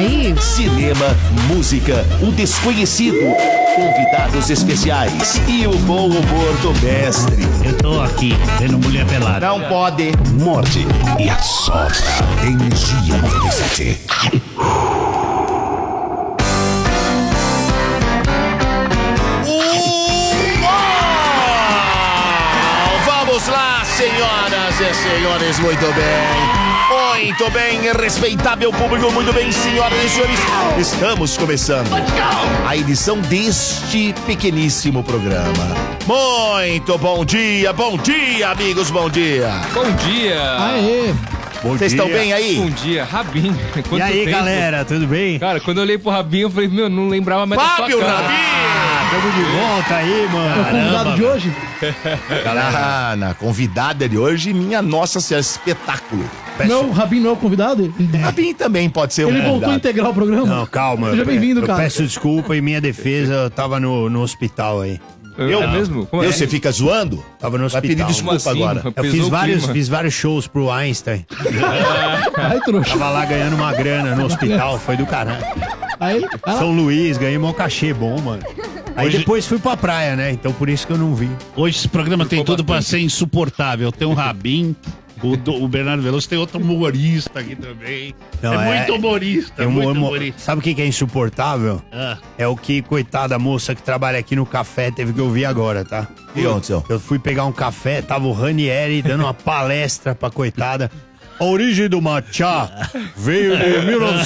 aí. Cinema, música, o desconhecido, convidados especiais e o bom humor do mestre. Eu tô aqui, vendo mulher pelada. Não pode. Morde e assopra. Energia 97. Vamos lá, senhoras e senhores, muito bem. Muito bem, respeitável público, muito bem, senhoras e senhores. Estamos começando a edição deste pequeníssimo programa. Muito bom dia, amigos, bom dia. Bom dia. Aê. Vocês estão bem aí? Bom dia, Rabinho. E aí, tempo? galera, tudo bem? Cara, quando eu olhei pro Rabinho, eu falei, não lembrava mais Fábio da sua cara. Rabinho! Tamo de volta aí, mano. É o convidado de hoje? Na convidada de hoje, minha Nossa Senhora, espetáculo. Não, o Rabinho não é o convidado? Rabinho também pode ser um Ele voltou a convidado. integrar o programa? Não, calma. Seja bem-vindo, cara. Eu peço desculpa, em minha defesa, eu tava no hospital aí. É mesmo? Como é? Você fica zoando? Tava no Vai pedir hospital. desculpa Como assim? agora. Eu Pesou o fiz vários shows pro Einstein. Ai, trouxa. Tava lá ganhando uma grana no hospital, foi do caralho. Aí, São Luís, ganhei um cachê bom, mano. Aí depois fui pra praia, né? Então por isso que eu não vim. Hoje esse programa tem tudo pra ser insuportável. Tem o Rabin, o Bernardo Veloso, tem outro humorista aqui também. Não, muito humorista, tem muito humorista. Sabe o que é insuportável? Ah. É o que, coitada, a moça que trabalha aqui no café teve que ouvir agora, tá? O que aconteceu? Eu fui pegar um café, tava o Ranieri dando uma palestra pra coitada. A origem do matcha veio de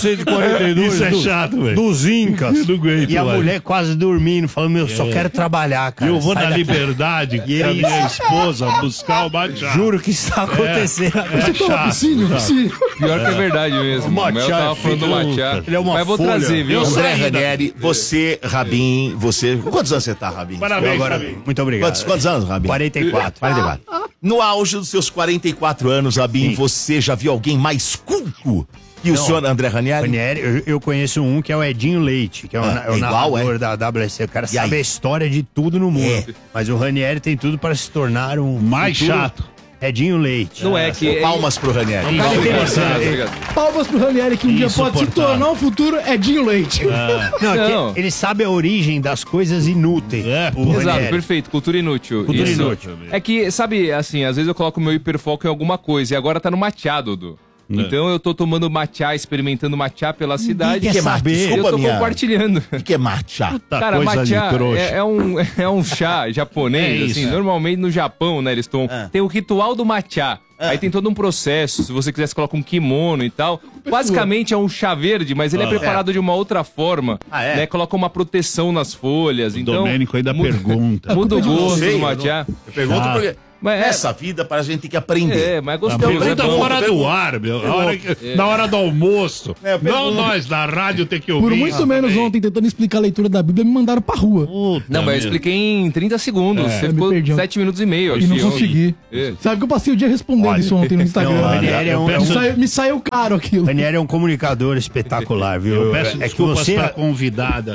1942. Isso é chato, velho. Dos Incas. Eu não aguento E a mais. mulher quase dormindo, falando, meu, só quero trabalhar, E cara. eu vou Sai na daqui. Liberdade, que é a minha esposa, buscar o matcha. Juro que isso tá acontecendo. você toma chato, piscina? Pior que é verdade mesmo. O matcha Mas eu tava é falando do feito- matcha. ele é uma Mas vou folha. trazer, viu? Eu André saí da- Ranieri, você, Rabin, você... Quantos anos você tá, Rabin? Parabéns, Agora, Rabin. muito obrigado. Quantos anos, Rabin? 44. 44. No auge dos seus 44 anos, Rabin, você já viu alguém mais culto que o senhor André Ranieri? Ranieri, eu conheço um que é o Edinho Leite, que é o, é o igual, narrador da WSC. O cara E sabe aí? a história de tudo no mundo. É. Mas o Ranieri tem tudo para se tornar um Mais futuro chato. Edinho Leite. Não é que... Palmas pro Ranieri. Cara, interessante. obrigado. Palmas pro Ranieri, que um dia pode se Insuportável. tornar um futuro Edinho Leite. Não, é Não. que ele sabe a origem das coisas inúteis. É, o Exato, Ranieri. perfeito. Cultura inútil. Cultura Isso. inútil. É que, sabe, assim, às vezes eu coloco meu hiperfoco em alguma coisa e agora tá no matcha, Dudu. Então eu tô tomando matcha, experimentando matcha pela cidade. quer que é matcha? saber. Eu Desculpa, tô minha... compartilhando. O que é matcha? Cara, coisa de matcha trouxa. é um chá japonês, É assim, isso. normalmente no Japão, né, eles tomam. Tem o ritual do matcha. Aí tem todo um processo, se você quiser, você coloca um kimono e tal. Basicamente é um chá verde, mas ele é preparado de uma outra forma. é? Né? Coloca uma proteção nas folhas. O Então, Domênico ainda pergunta. muda o gosto Sei, do eu matcha. Eu pergunto porque Mas é- nessa vida para a gente ter que aprender. É, mas é gostoso. Pergunta é bom. fora do ar, meu. Na hora do almoço. É, Não pergunta. nós, da rádio, tem que ouvir. Por muito menos também. ontem, tentando explicar a leitura da Bíblia, me mandaram pra rua. Puta Não, mas eu merda. expliquei em 30 segundos. Você me ficou perdi. 7 minutos e meio. E não acho que consegui. É. Sabe que eu passei o dia respondendo isso ontem no Instagram. Não, o Ranieri é um, Me saiu caro aquilo. Ranieri é um comunicador espetacular, viu? Eu peço é que desculpas você. pra convidada.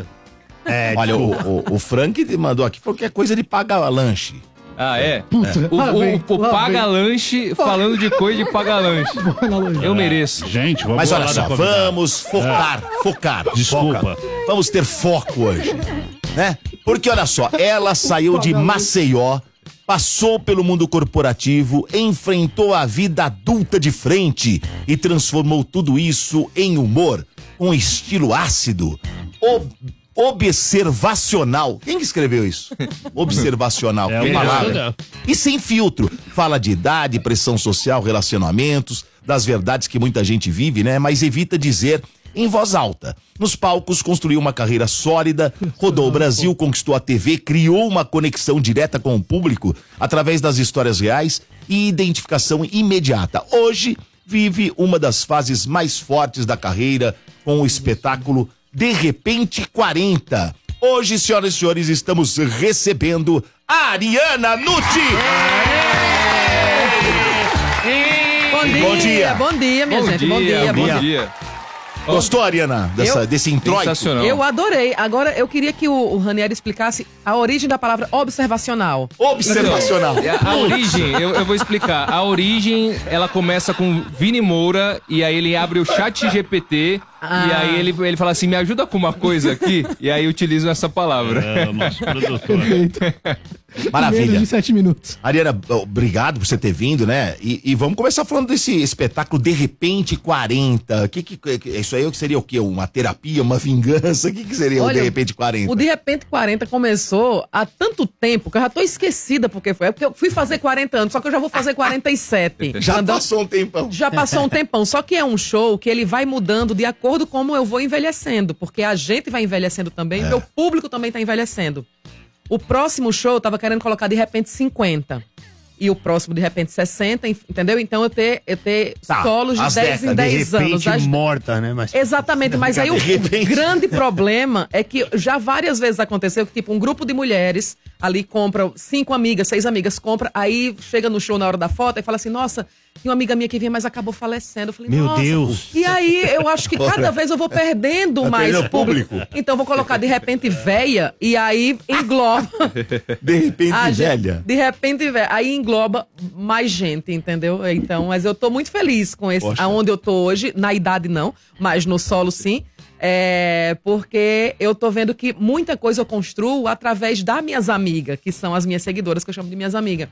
Olha, o Frank mandou aqui, falou que é coisa de pagar lanche. Ah, é? Puta, lá vem, O lá paga-lanche falando de coisa de paga-lanche. Eu mereço. Gente, vamos Mas olha falar só, da convidada. vamos focar. Desculpa. Foca. Vamos ter foco hoje, né? Porque olha só, ela saiu de Maceió, passou pelo mundo corporativo, enfrentou a vida adulta de frente e transformou tudo isso em humor, um estilo ácido, observacional. Quem que escreveu isso? Observacional, que É, palavra. E sem filtro. Fala de idade, pressão social, relacionamentos, das verdades que muita gente vive, né? Mas evita dizer em voz alta. Nos palcos, construiu uma carreira sólida, rodou o Brasil, conquistou a TV, criou uma conexão direta com o público através das histórias reais e identificação imediata. Hoje, vive uma das fases mais fortes da carreira com o espetáculo De Repente 40. Hoje, senhoras e senhores, estamos recebendo a Ariana Nutti. Bom dia, minha gente. Bom dia. Gostou, Ariana, desse introito? Sensacional. Eu adorei. Agora, eu queria que o Ranieri explicasse a origem da palavra observacional. Observacional. A origem, eu vou explicar. A origem, ela começa com Vini Moura e aí ele abre o chat GPT E aí ele fala assim, me ajuda com uma coisa aqui, e aí utilizam essa palavra. É, o nosso produtor. Perfeito. Maravilha. Menos de 7 minutos. Ariana, obrigado por você ter vindo, né? E vamos começar falando desse espetáculo De Repente 40. Isso aí seria o quê? Uma terapia, uma vingança? O que seria o De Repente 40? O De Repente 40 começou há tanto tempo que eu já tô esquecida porque foi. É porque eu fui fazer 40 anos, só que eu já vou fazer 47. Já passou um tempão. Já passou um tempão. Só que é um show que ele vai mudando de acordo com como eu vou envelhecendo. Porque a gente vai envelhecendo também, o meu público também tá envelhecendo. O próximo show eu tava querendo colocar De Repente 50. E o próximo, de repente, 60, entendeu? Então eu ter solos de 10 em 10 anos. De repente morta, né? Mas... Exatamente, mas aí o grande problema é que já várias vezes aconteceu que, tipo, um grupo de mulheres ali compra 5 amigas, 6 amigas, compra, aí chega no show na hora da foto e fala assim, nossa, tinha uma amiga minha que vinha, mas acabou falecendo. Eu falei, meu nossa. Deus. E aí eu acho que cada vez eu vou perdendo mais público. Então eu vou colocar De Repente Véia e aí engloba. De repente velha. De repente véia. Aí engloba mais gente, entendeu? Então, mas eu tô muito feliz com esse, aonde eu tô hoje, na idade não, mas no solo sim. Porque eu tô vendo que muita coisa eu construo através das minhas amigas, que são as minhas seguidoras, que eu chamo de minhas amigas.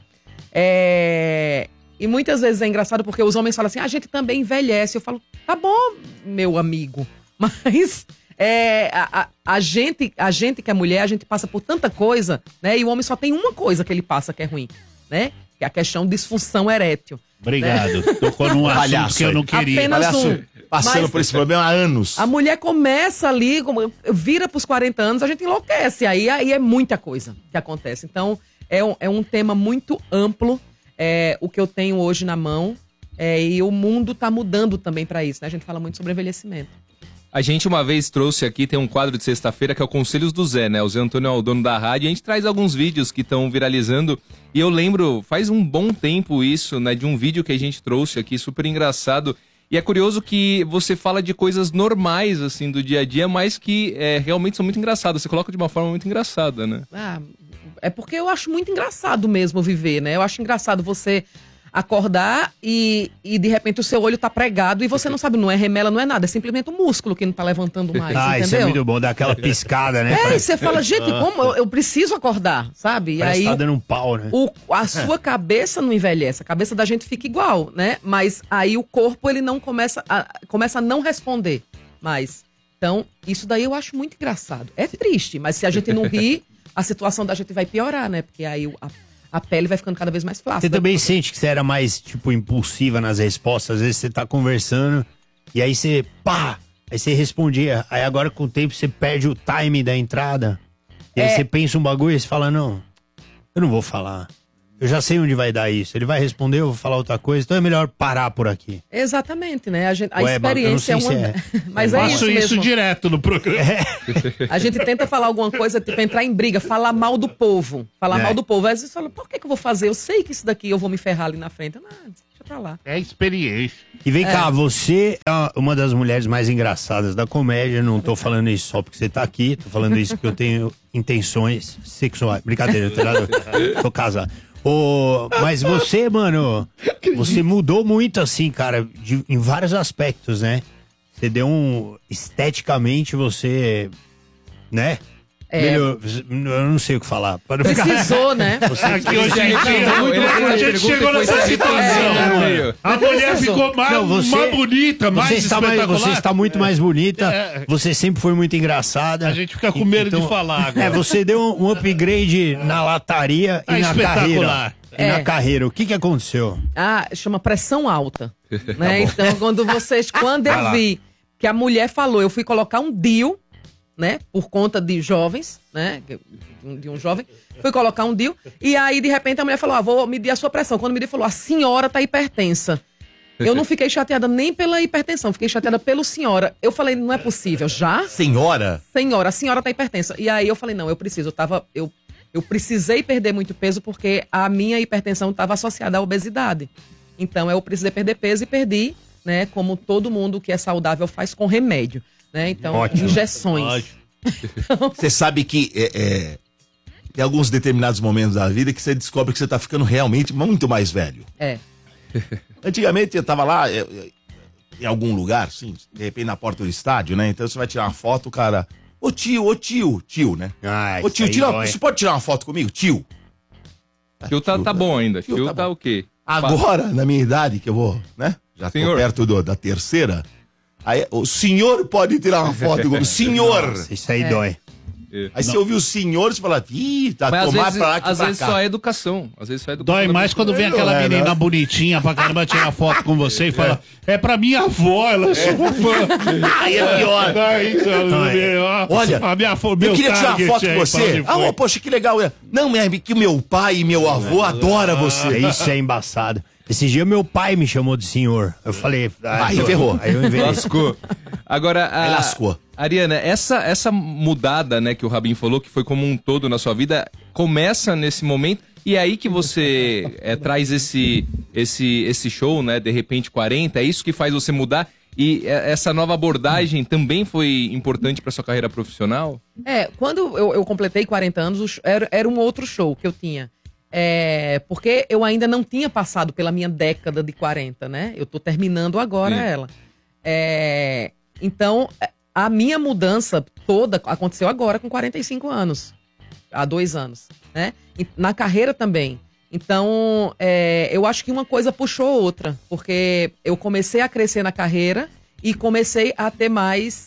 E muitas vezes é engraçado porque os homens falam assim, a gente também envelhece. Eu falo, tá bom, meu amigo, mas a gente que é mulher, a gente passa por tanta coisa, né? E o homem só tem uma coisa que ele passa que é ruim, né? Que é a questão de disfunção erétil. Obrigado. Né? Tocou num assunto que eu não queria. Passando por esse problema há anos. A mulher começa ali, vira pros 40 anos, a gente enlouquece. Aí é muita coisa que acontece. Então, é um tema muito amplo, o que eu tenho hoje na mão. E o mundo tá mudando também para isso, né? A gente fala muito sobre envelhecimento. A gente uma vez trouxe aqui, tem um quadro de sexta-feira que é o Conselhos do Zé, né? O Zé Antônio é o dono da rádio e a gente traz alguns vídeos que estão viralizando. E eu lembro, faz um bom tempo isso, né? De um vídeo que a gente trouxe aqui, super engraçado. E é curioso que você fala de coisas normais, assim, do dia a dia, mas que realmente são muito engraçadas. Você coloca de uma forma muito engraçada, né? É porque eu acho muito engraçado mesmo viver, né? Eu acho engraçado você acordar e de repente o seu olho tá pregado e você não sabe, não é remela, não é nada, é simplesmente o músculo que não tá levantando mais, entendeu? Isso é muito bom, dá aquela piscada, né? E você fala, gente, como eu preciso acordar, sabe? Parece aí tá dando um pau, né? A sua cabeça não envelhece, a cabeça da gente fica igual, né? Mas aí o corpo, ele não começa a não responder mais. Então, isso daí eu acho muito engraçado. É triste, mas se a gente não rir, a situação da gente vai piorar, né? Porque aí a pele vai ficando cada vez mais flácida. Você também sente que você era mais, tipo, impulsiva nas respostas? Às vezes você tá conversando e aí você, aí você respondia. Aí agora com o tempo você perde o time da entrada. E aí você pensa um bagulho e você fala, não, eu não vou falar. Eu já sei onde vai dar isso. Ele vai responder, eu vou falar outra coisa. Então é melhor parar por aqui. Exatamente, né? A experiência é uma... Mas eu faço isso direto no programa. A gente tenta falar alguma coisa, tipo, entrar em briga, falar mal do povo. Falar mal do povo. Aí você fala, por que eu vou fazer? Eu sei que isso daqui eu vou me ferrar ali na frente. Não, deixa pra lá. É experiência. E vem cá, você é uma das mulheres mais engraçadas da comédia. Não tô falando isso só porque você tá aqui. Tô falando isso porque eu tenho intenções sexuais. Brincadeira, tô casado. Mas você, mano, você mudou muito assim, cara, em vários aspectos, né? Você deu esteticamente, você, né? Melhor, eu não sei o que falar. Precisou, né? Aqui hoje a gente chegou nessa situação. A mulher ficou mais bonita, mais espetacular. Você está muito mais bonita. Você sempre foi muito engraçada. A gente fica com medo de falar agora. Você deu um upgrade na lataria e na carreira. Na carreira, o que aconteceu? Chama pressão alta. Né? Então, quando eu vi que a mulher falou, eu fui colocar um DIU, né? Por conta de jovens, né? De um jovem. Fui colocar um DIU. E aí, de repente, a mulher falou, vou medir a sua pressão. Quando me falou, a senhora tá hipertensa. Eu não fiquei chateada nem pela hipertensão, fiquei chateada pelo senhora. Eu falei, não é possível. Já? Senhora? Senhora, a senhora tá hipertensa. E aí eu falei, não, eu preciso. Eu precisei perder muito peso porque a minha hipertensão estava associada à obesidade. Então, eu precisei perder peso e perdi, né? Como todo mundo que é saudável faz com remédio, né? Então, injeções. Você sabe que tem alguns determinados momentos da vida que você descobre que você tá ficando realmente muito mais velho. Antigamente eu tava lá, em algum lugar, sim, de repente na porta do estádio, né? Então você vai tirar uma foto, o cara... Ô tio, né? Ô tio, você pode tirar uma foto comigo? Tio. Tio tá bom ainda. Tio tá o quê? Agora, na minha idade, que eu vou, né? Já tô perto da terceira. Aí, o senhor pode tirar uma foto comigo. Senhor! Nossa, isso aí dói. Aí você ouviu o senhor, você fala, ih, tá tomar pra lá que às pra vezes cá. só é educação. Às vezes só é educação. Dói mais quando vem aquela menina bonitinha pra caramba tirar foto com você e fala, é pra minha avó, ela é sua fã. Aí é pior. Olha, a minha avó, eu queria tirar uma foto com você. Poxa, que legal. Não, é que meu pai e meu avô adoram você. Isso é embaçado. Esse dia meu pai me chamou de senhor. Eu falei... Aí ferrou. Aí eu envelheci. Lascou. Agora, lascou. Ariana, essa mudada, né, que o Rabin falou, que foi como um todo na sua vida, começa nesse momento, e é aí que você traz esse show, né, De Repente 40, é isso que faz você mudar? E essa nova abordagem também foi importante para sua carreira profissional? Quando eu completei 40 anos, era um outro show que eu tinha. Porque eu ainda não tinha passado pela minha década de 40, né? Eu tô terminando agora ela. Então, a minha mudança toda aconteceu agora com 45 anos. Há 2 anos, né? E na carreira também. Então, eu acho que uma coisa puxou outra. Porque eu comecei a crescer na carreira e comecei a ter mais...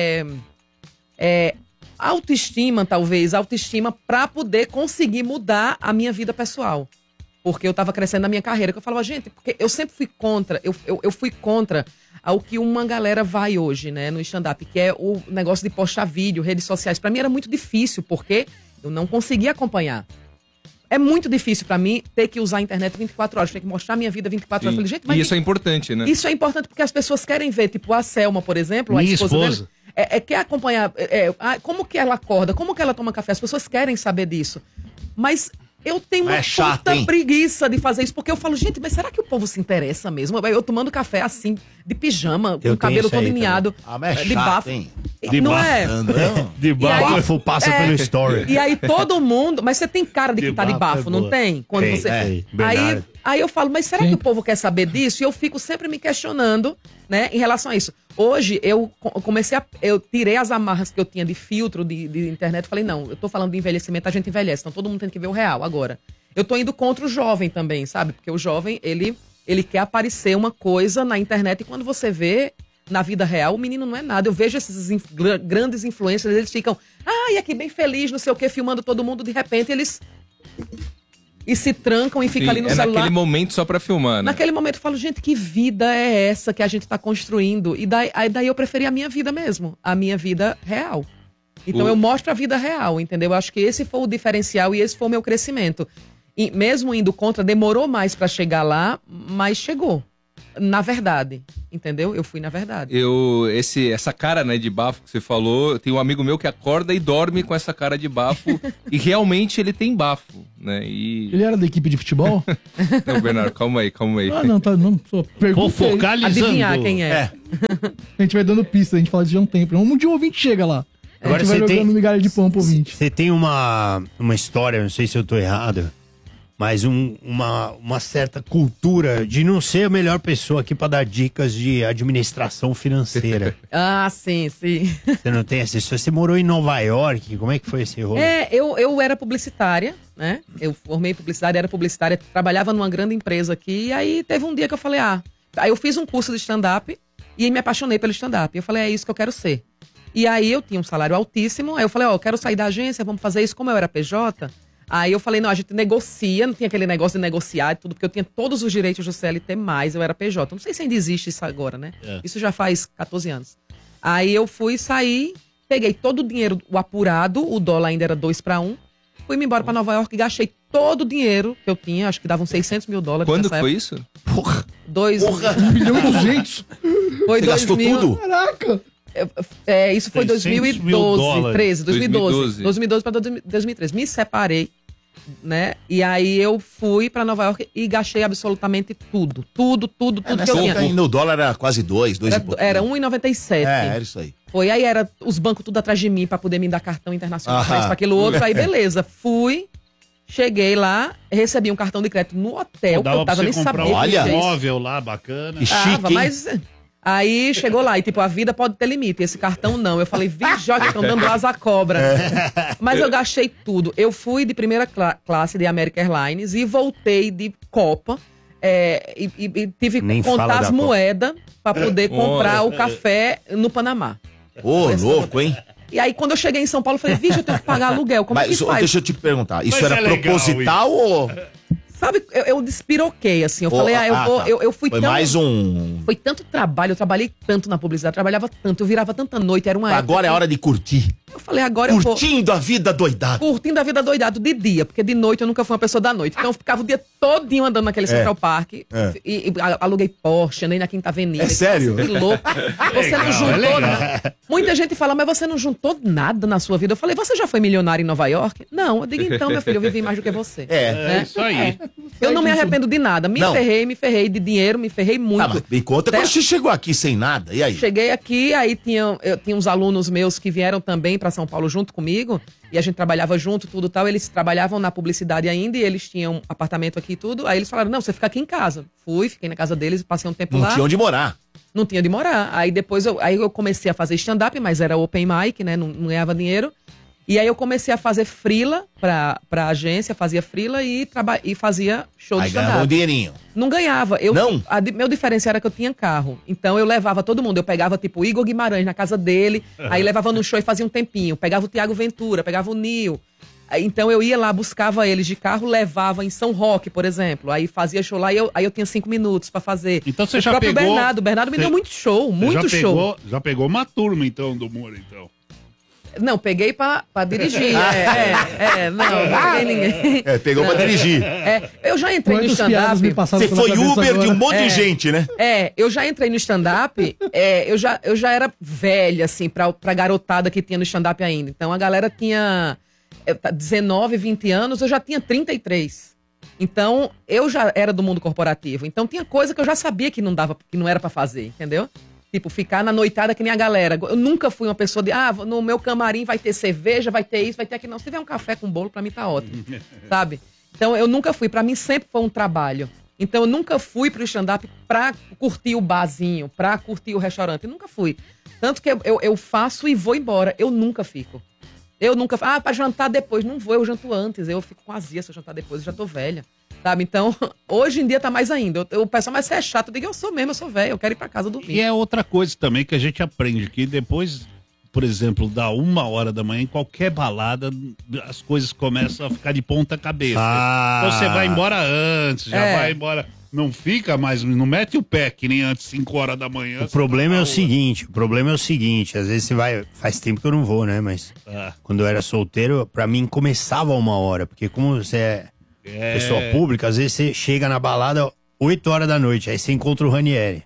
autoestima para poder conseguir mudar a minha vida pessoal. Porque eu tava crescendo na minha carreira, que eu falava, gente, porque eu sempre fui contra, eu fui contra ao que uma galera vai hoje, né, no stand-up, que é o negócio de postar vídeo, redes sociais. Pra mim era muito difícil, porque eu não conseguia acompanhar. É muito difícil pra mim ter que usar a internet 24 horas, ter que mostrar minha vida 24 horas. Eu falei, gente, mas isso é importante, né? Isso é importante porque as pessoas querem ver, tipo, a Selma, por exemplo, a esposa dela, quer acompanhar como que ela acorda, como que ela toma café. As pessoas querem saber disso. Mas eu tenho uma puta preguiça de fazer isso, porque eu falo, gente, mas será que o povo se interessa mesmo? Eu tomando café assim, de pijama, com o cabelo todo aninhado, de bafo. Não é? De bafo passa pelo story. E aí todo mundo... Mas você tem cara de que tá de bafo, não tem? Quando você... Aí eu falo, mas será que o povo quer saber disso? E eu fico sempre me questionando, né, em relação a isso. Hoje, eu tirei as amarras que eu tinha de filtro de internet e falei, não, eu tô falando de envelhecimento, a gente envelhece, então todo mundo tem que ver o real agora. Eu tô indo contra o jovem também, sabe? Porque o jovem, ele quer aparecer uma coisa na internet e quando você vê na vida real, o menino não é nada. Eu vejo esses grandes influencers, eles ficam, aqui bem feliz, não sei o que, filmando todo mundo, de repente eles... E se trancam e ficam ali no celular. Naquele momento só pra filmar, né? Naquele momento eu falo, gente, que vida é essa que a gente tá construindo? E daí eu preferi a minha vida mesmo, a minha vida real. Então eu mostro a vida real, entendeu? Eu acho que esse foi o diferencial e esse foi o meu crescimento. E mesmo indo contra, demorou mais pra chegar lá, mas chegou. Na verdade, entendeu? Eu fui na verdade. Essa cara, né, de bafo que você falou, tem um amigo meu que acorda e dorme com essa cara de bafo e realmente ele tem bafo, né? Ele era da equipe de futebol? Não, Bernardo, calma aí. Não, só perguntei. Focalizando. Adivinhar quem é. A gente vai dando pista, a gente fala de um tempo. Um dia o ouvinte chega lá. Agora a gente vai jogando migalha de pão pro ouvinte. Você tem uma história, não sei se eu tô errado, mas uma certa cultura de não ser a melhor pessoa aqui pra dar dicas de administração financeira. Sim. Você não tem essa história? Você morou em Nova York, como é que foi esse rolo? Eu era publicitária, né? Eu formei publicidade, era publicitária, trabalhava numa grande empresa aqui, e aí teve um dia que eu falei, aí eu fiz um curso de stand-up e me apaixonei pelo stand-up. Eu falei, é isso que eu quero ser. E aí eu tinha um salário altíssimo, aí eu falei, eu quero sair da agência, vamos fazer isso. Como eu era PJ... Aí eu falei, não, a gente negocia, não tinha aquele negócio de negociar e tudo, porque eu tinha todos os direitos do CLT+, eu era PJ. Não sei se ainda existe isso agora, né? Isso já faz 14 anos. Aí eu saí, peguei todo o dinheiro, o apurado, o dólar ainda era 2-1, fui-me embora pra Nova York e gastei todo o dinheiro que eu tinha, acho que davam $600 mil. Quando que foi isso? Porra! 1,2 milhão. Foi 2000. Gastou tudo? Caraca! Isso foi 2012 para 2013. Me separei, né? E aí eu fui pra Nova York e gastei absolutamente tudo que eu tinha. Ainda o dólar era quase 2 e pouco. Era 1,97. Era isso aí. Foi, aí era os bancos tudo atrás de mim pra poder me dar cartão internacional, pra isso, pra aquilo outro. Aí beleza, fui, cheguei lá, recebi um cartão de crédito no hotel, que eu tava nem sabendo. Olha, um móvel lá, bacana. Que chique, mas... Aí chegou lá e tipo, a vida pode ter limite, esse cartão não. Eu falei, vixe, olha, estão dando asa à cobra. Mas eu gastei tudo. Eu fui de primeira classe de American Airlines e voltei de Copa. E tive que contar as moedas pra poder comprar o café no Panamá. Ô, louco, hein? E aí, quando eu cheguei em São Paulo, eu falei, vixe, eu tenho que pagar aluguel. Como é que faz? Deixa eu te perguntar, isso era proposital ou... Sabe, eu despiroquei, assim. Eu falei, eu fui foi tão... mais um... Foi tanto trabalho, eu trabalhei tanto na publicidade, trabalhava tanto, eu virava tanta noite, era uma época... Agora é hora de curtir. Eu falei, agora eu vou... Curtindo a vida doidado. Curtindo a vida doidado de dia, porque de noite eu nunca fui uma pessoa da noite. Então eu ficava o dia todinho andando naquele Central Park. E aluguei Porsche, andei na Quinta Avenida. É sério? Que louco. Você não juntou nada. Muita gente fala, mas você não juntou nada na sua vida. Eu falei, você já foi milionário em Nova York? Não. Eu digo, então, meu filho, eu vivi mais do que você. É isso aí. Eu não me arrependo de nada. Me ferrei de dinheiro, me ferrei muito. Mas me conta quando você chegou aqui sem nada, e aí? Cheguei aqui, aí eu tinha uns alunos meus que vieram também pra São Paulo junto comigo, e a gente trabalhava junto, tudo tal. Eles trabalhavam na publicidade ainda, e eles tinham um apartamento aqui e tudo. Aí eles falaram, não, você fica aqui em casa. Fiquei na casa deles, passei um tempo lá. Não tinha onde morar. Não tinha onde morar. Aí depois eu comecei a fazer stand-up, mas era open mic, né, não ganhava dinheiro. E aí eu comecei a fazer freela pra agência, fazia freela e fazia show de stand-up. Aí ganhava um dinheirinho. Não ganhava. Não? Meu diferencial era que eu tinha carro. Então eu levava todo mundo. Eu pegava tipo o Igor Guimarães na casa dele, aí levava no show e fazia um tempinho. Pegava o Thiago Ventura, pegava o Nil. Então eu ia lá, buscava eles de carro, levava em São Roque, por exemplo. Aí fazia show lá e aí eu tinha 5 minutos pra fazer. Então você já pegou... O Bernardo me deu muito show, muito show. Já pegou uma turma, então, do humor, então. Não, peguei pra dirigir. Não peguei ninguém. Pegou pra dirigir. Eu já entrei no stand-up. Você foi Uber agora de um monte de gente, né? Eu já entrei no stand-up, eu já era velha, assim, pra garotada que tinha no stand-up ainda. Então a galera tinha 19, 20 anos, eu já tinha 33. Então, eu já era do mundo corporativo. Então tinha coisa que eu já sabia que não era pra fazer, entendeu? Tipo, ficar na noitada que nem a galera. Eu nunca fui uma pessoa de, no meu camarim vai ter cerveja, vai ter isso, vai ter aquilo. Não, se tiver um café com bolo, pra mim tá ótimo, sabe? Então, eu nunca fui. Pra mim, sempre foi um trabalho. Então, eu nunca fui pro stand-up pra curtir o barzinho, pra curtir o restaurante. Eu nunca fui. Tanto que eu faço e vou embora. Eu nunca fico. Eu nunca... pra jantar depois. Não vou, eu janto antes. Eu fico com azia se eu jantar depois. Eu já tô velha. Sabe? Então, hoje em dia tá mais ainda. O pessoal, mas você é chato. Eu digo, eu sou mesmo, eu sou velho. Eu quero ir pra casa dormir. E é outra coisa também que a gente aprende, que depois, por exemplo, da 1h da manhã, em qualquer balada, as coisas começam a ficar de ponta cabeça. Então você vai embora antes, já vai embora... Não fica mais, não mete o pé que nem antes, 5h da manhã. O problema é o seguinte, às vezes você vai, faz tempo que eu não vou, né, mas quando eu era solteiro, pra mim começava 1h, porque como você é pessoa pública, às vezes você chega na balada 8h da noite, aí você encontra o Ranieri.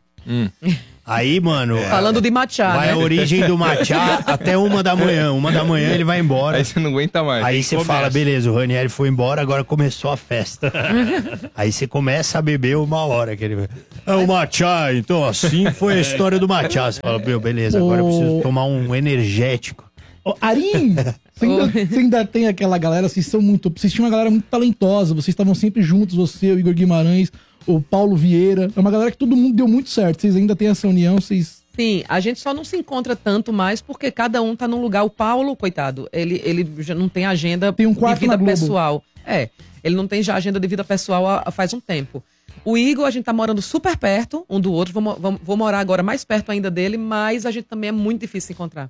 Aí, mano... Falando de matcha, vai né? a origem do matcha até 1h da manhã. 1h da manhã ele vai embora. Aí você não aguenta mais. Aí você fala, beleza, o Ranieri foi embora, agora começou a festa. Aí você começa a beber 1h que ele... É o matcha, então assim foi a história do matcha. Você fala, beleza, agora eu preciso tomar um energético. Arim, você ainda tem aquela galera, vocês tinham uma galera muito talentosa, vocês estavam sempre juntos, você, o Igor Guimarães, o Paulo Vieira, é uma galera que todo mundo deu muito certo, vocês ainda têm essa união, vocês... Sim, a gente só não se encontra tanto mais porque cada um tá num lugar. O Paulo, coitado, ele já não tem agenda tem um quarto de vida na Globo. Pessoal. Ele não tem já agenda de vida pessoal faz um tempo. O Igor, a gente tá morando super perto um do outro, vou morar agora mais perto ainda dele, mas a gente também é muito difícil se encontrar.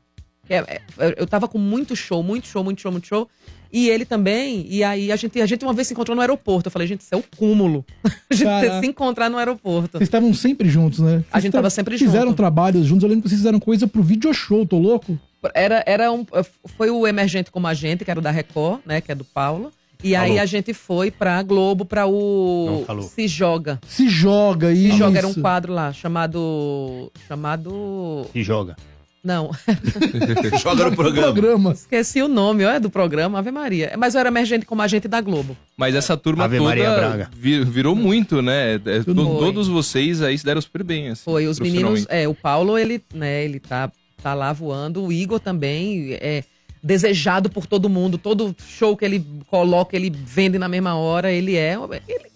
Eu tava com muito show, e ele também, e aí a gente uma vez se encontrou no aeroporto. Eu falei, gente, isso é o cúmulo. A gente se encontrar no aeroporto. Vocês estavam sempre juntos, né? A gente tava sempre junto. Fizeram trabalhos juntos, eu lembro que vocês fizeram coisa pro video show, tô louco? Foi o Emergente Como a Gente, que era o da Record, né, que é do Paulo. E aí a gente foi pra Globo, pra o Se Joga. Se Joga, isso. Se Joga era um quadro lá, chamado... Se Joga. Não. Joga no programa. Esqueci o nome, do programa, Ave Maria. Mas eu era Emergente Como a Gente da Globo. Mas essa turma Ave toda Maria Braga. Virou muito, né? Todos vocês aí se deram super bem, assim. Foi, os meninos... o Paulo, ele tá lá voando. O Igor também desejado por todo mundo. Todo show que ele coloca, ele vende na mesma hora.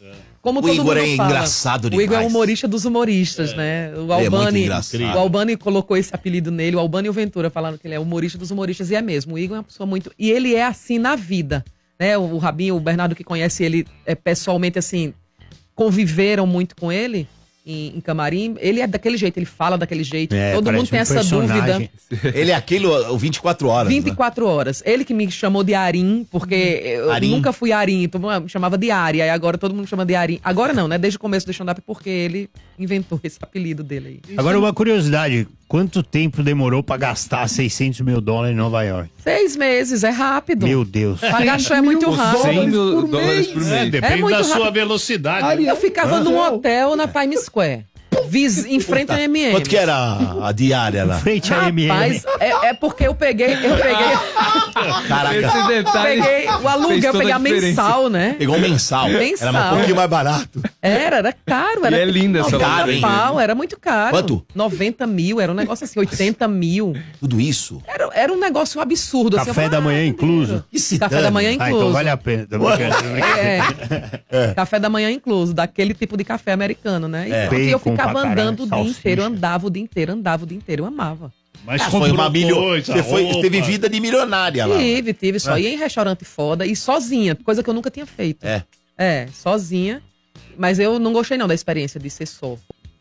como O todo Igor mundo é fala, engraçado o Igor é demais. humorista dos humoristas, né? O Ele é muito Albani, engraçado. o Albani colocou esse apelido nele, o Albani e o Ventura falaram que ele é humorista dos humoristas, e é mesmo. O Igor é uma pessoa muito... E ele é assim na vida, né? O Rabinho, o Bernardo que conhece ele pessoalmente, assim, conviveram muito com ele em camarim. Ele é daquele jeito, ele fala daquele jeito. Todo mundo tem essa dúvida. Ele é aquele o 24 horas. 24 horas. Ele que me chamou de Arim, porque eu Arim? nunca fui Arim, todo mundo me chamava de Ari, aí agora todo mundo chama de Arim. Agora não, né? Desde o começo do stand-up, porque ele inventou esse apelido dele aí. Agora, uma curiosidade. Quanto tempo demorou pra gastar $600 mil em Nova York? 6 meses, é rápido. Meu Deus. Pagar show é muito rápido. 100 mil dólares por mês. Depende muito da sua rápido. velocidade. Eu ficava num hotel na Times Square, em frente à M&M. Quanto que era a diária lá? Frente a M&M. Rapaz, é porque eu peguei Caraca, Esse detalhe peguei o fez aluguel, toda peguei a a diferença. mensal, né? pegou um mensal. Mensal. Era um pouquinho mais barato. Era caro. Era E é linda essa 90 loja, hein? pau, era muito caro. Quanto? 90 mil, era um negócio assim, 80 mil. Tudo isso. Era um negócio absurdo. assim, Café eu da falei, manhã "Ah, incluso?" Esse Café da manhã Ah, incluso. então vale a pena. Tô brincando, tô brincando. Café da manhã incluso, daquele tipo de café americano, né? E pronto, e eu Bacon ficava pra caralho, andando o dia salsicha. inteiro, andava o dia inteiro, eu amava. Mas Foi uma coisa, Você teve roupa. vida de milionária lá. Tive, só ia em restaurante foda e sozinha, coisa que eu nunca tinha feito. Sozinha. Mas eu não gostei não da experiência de ser só.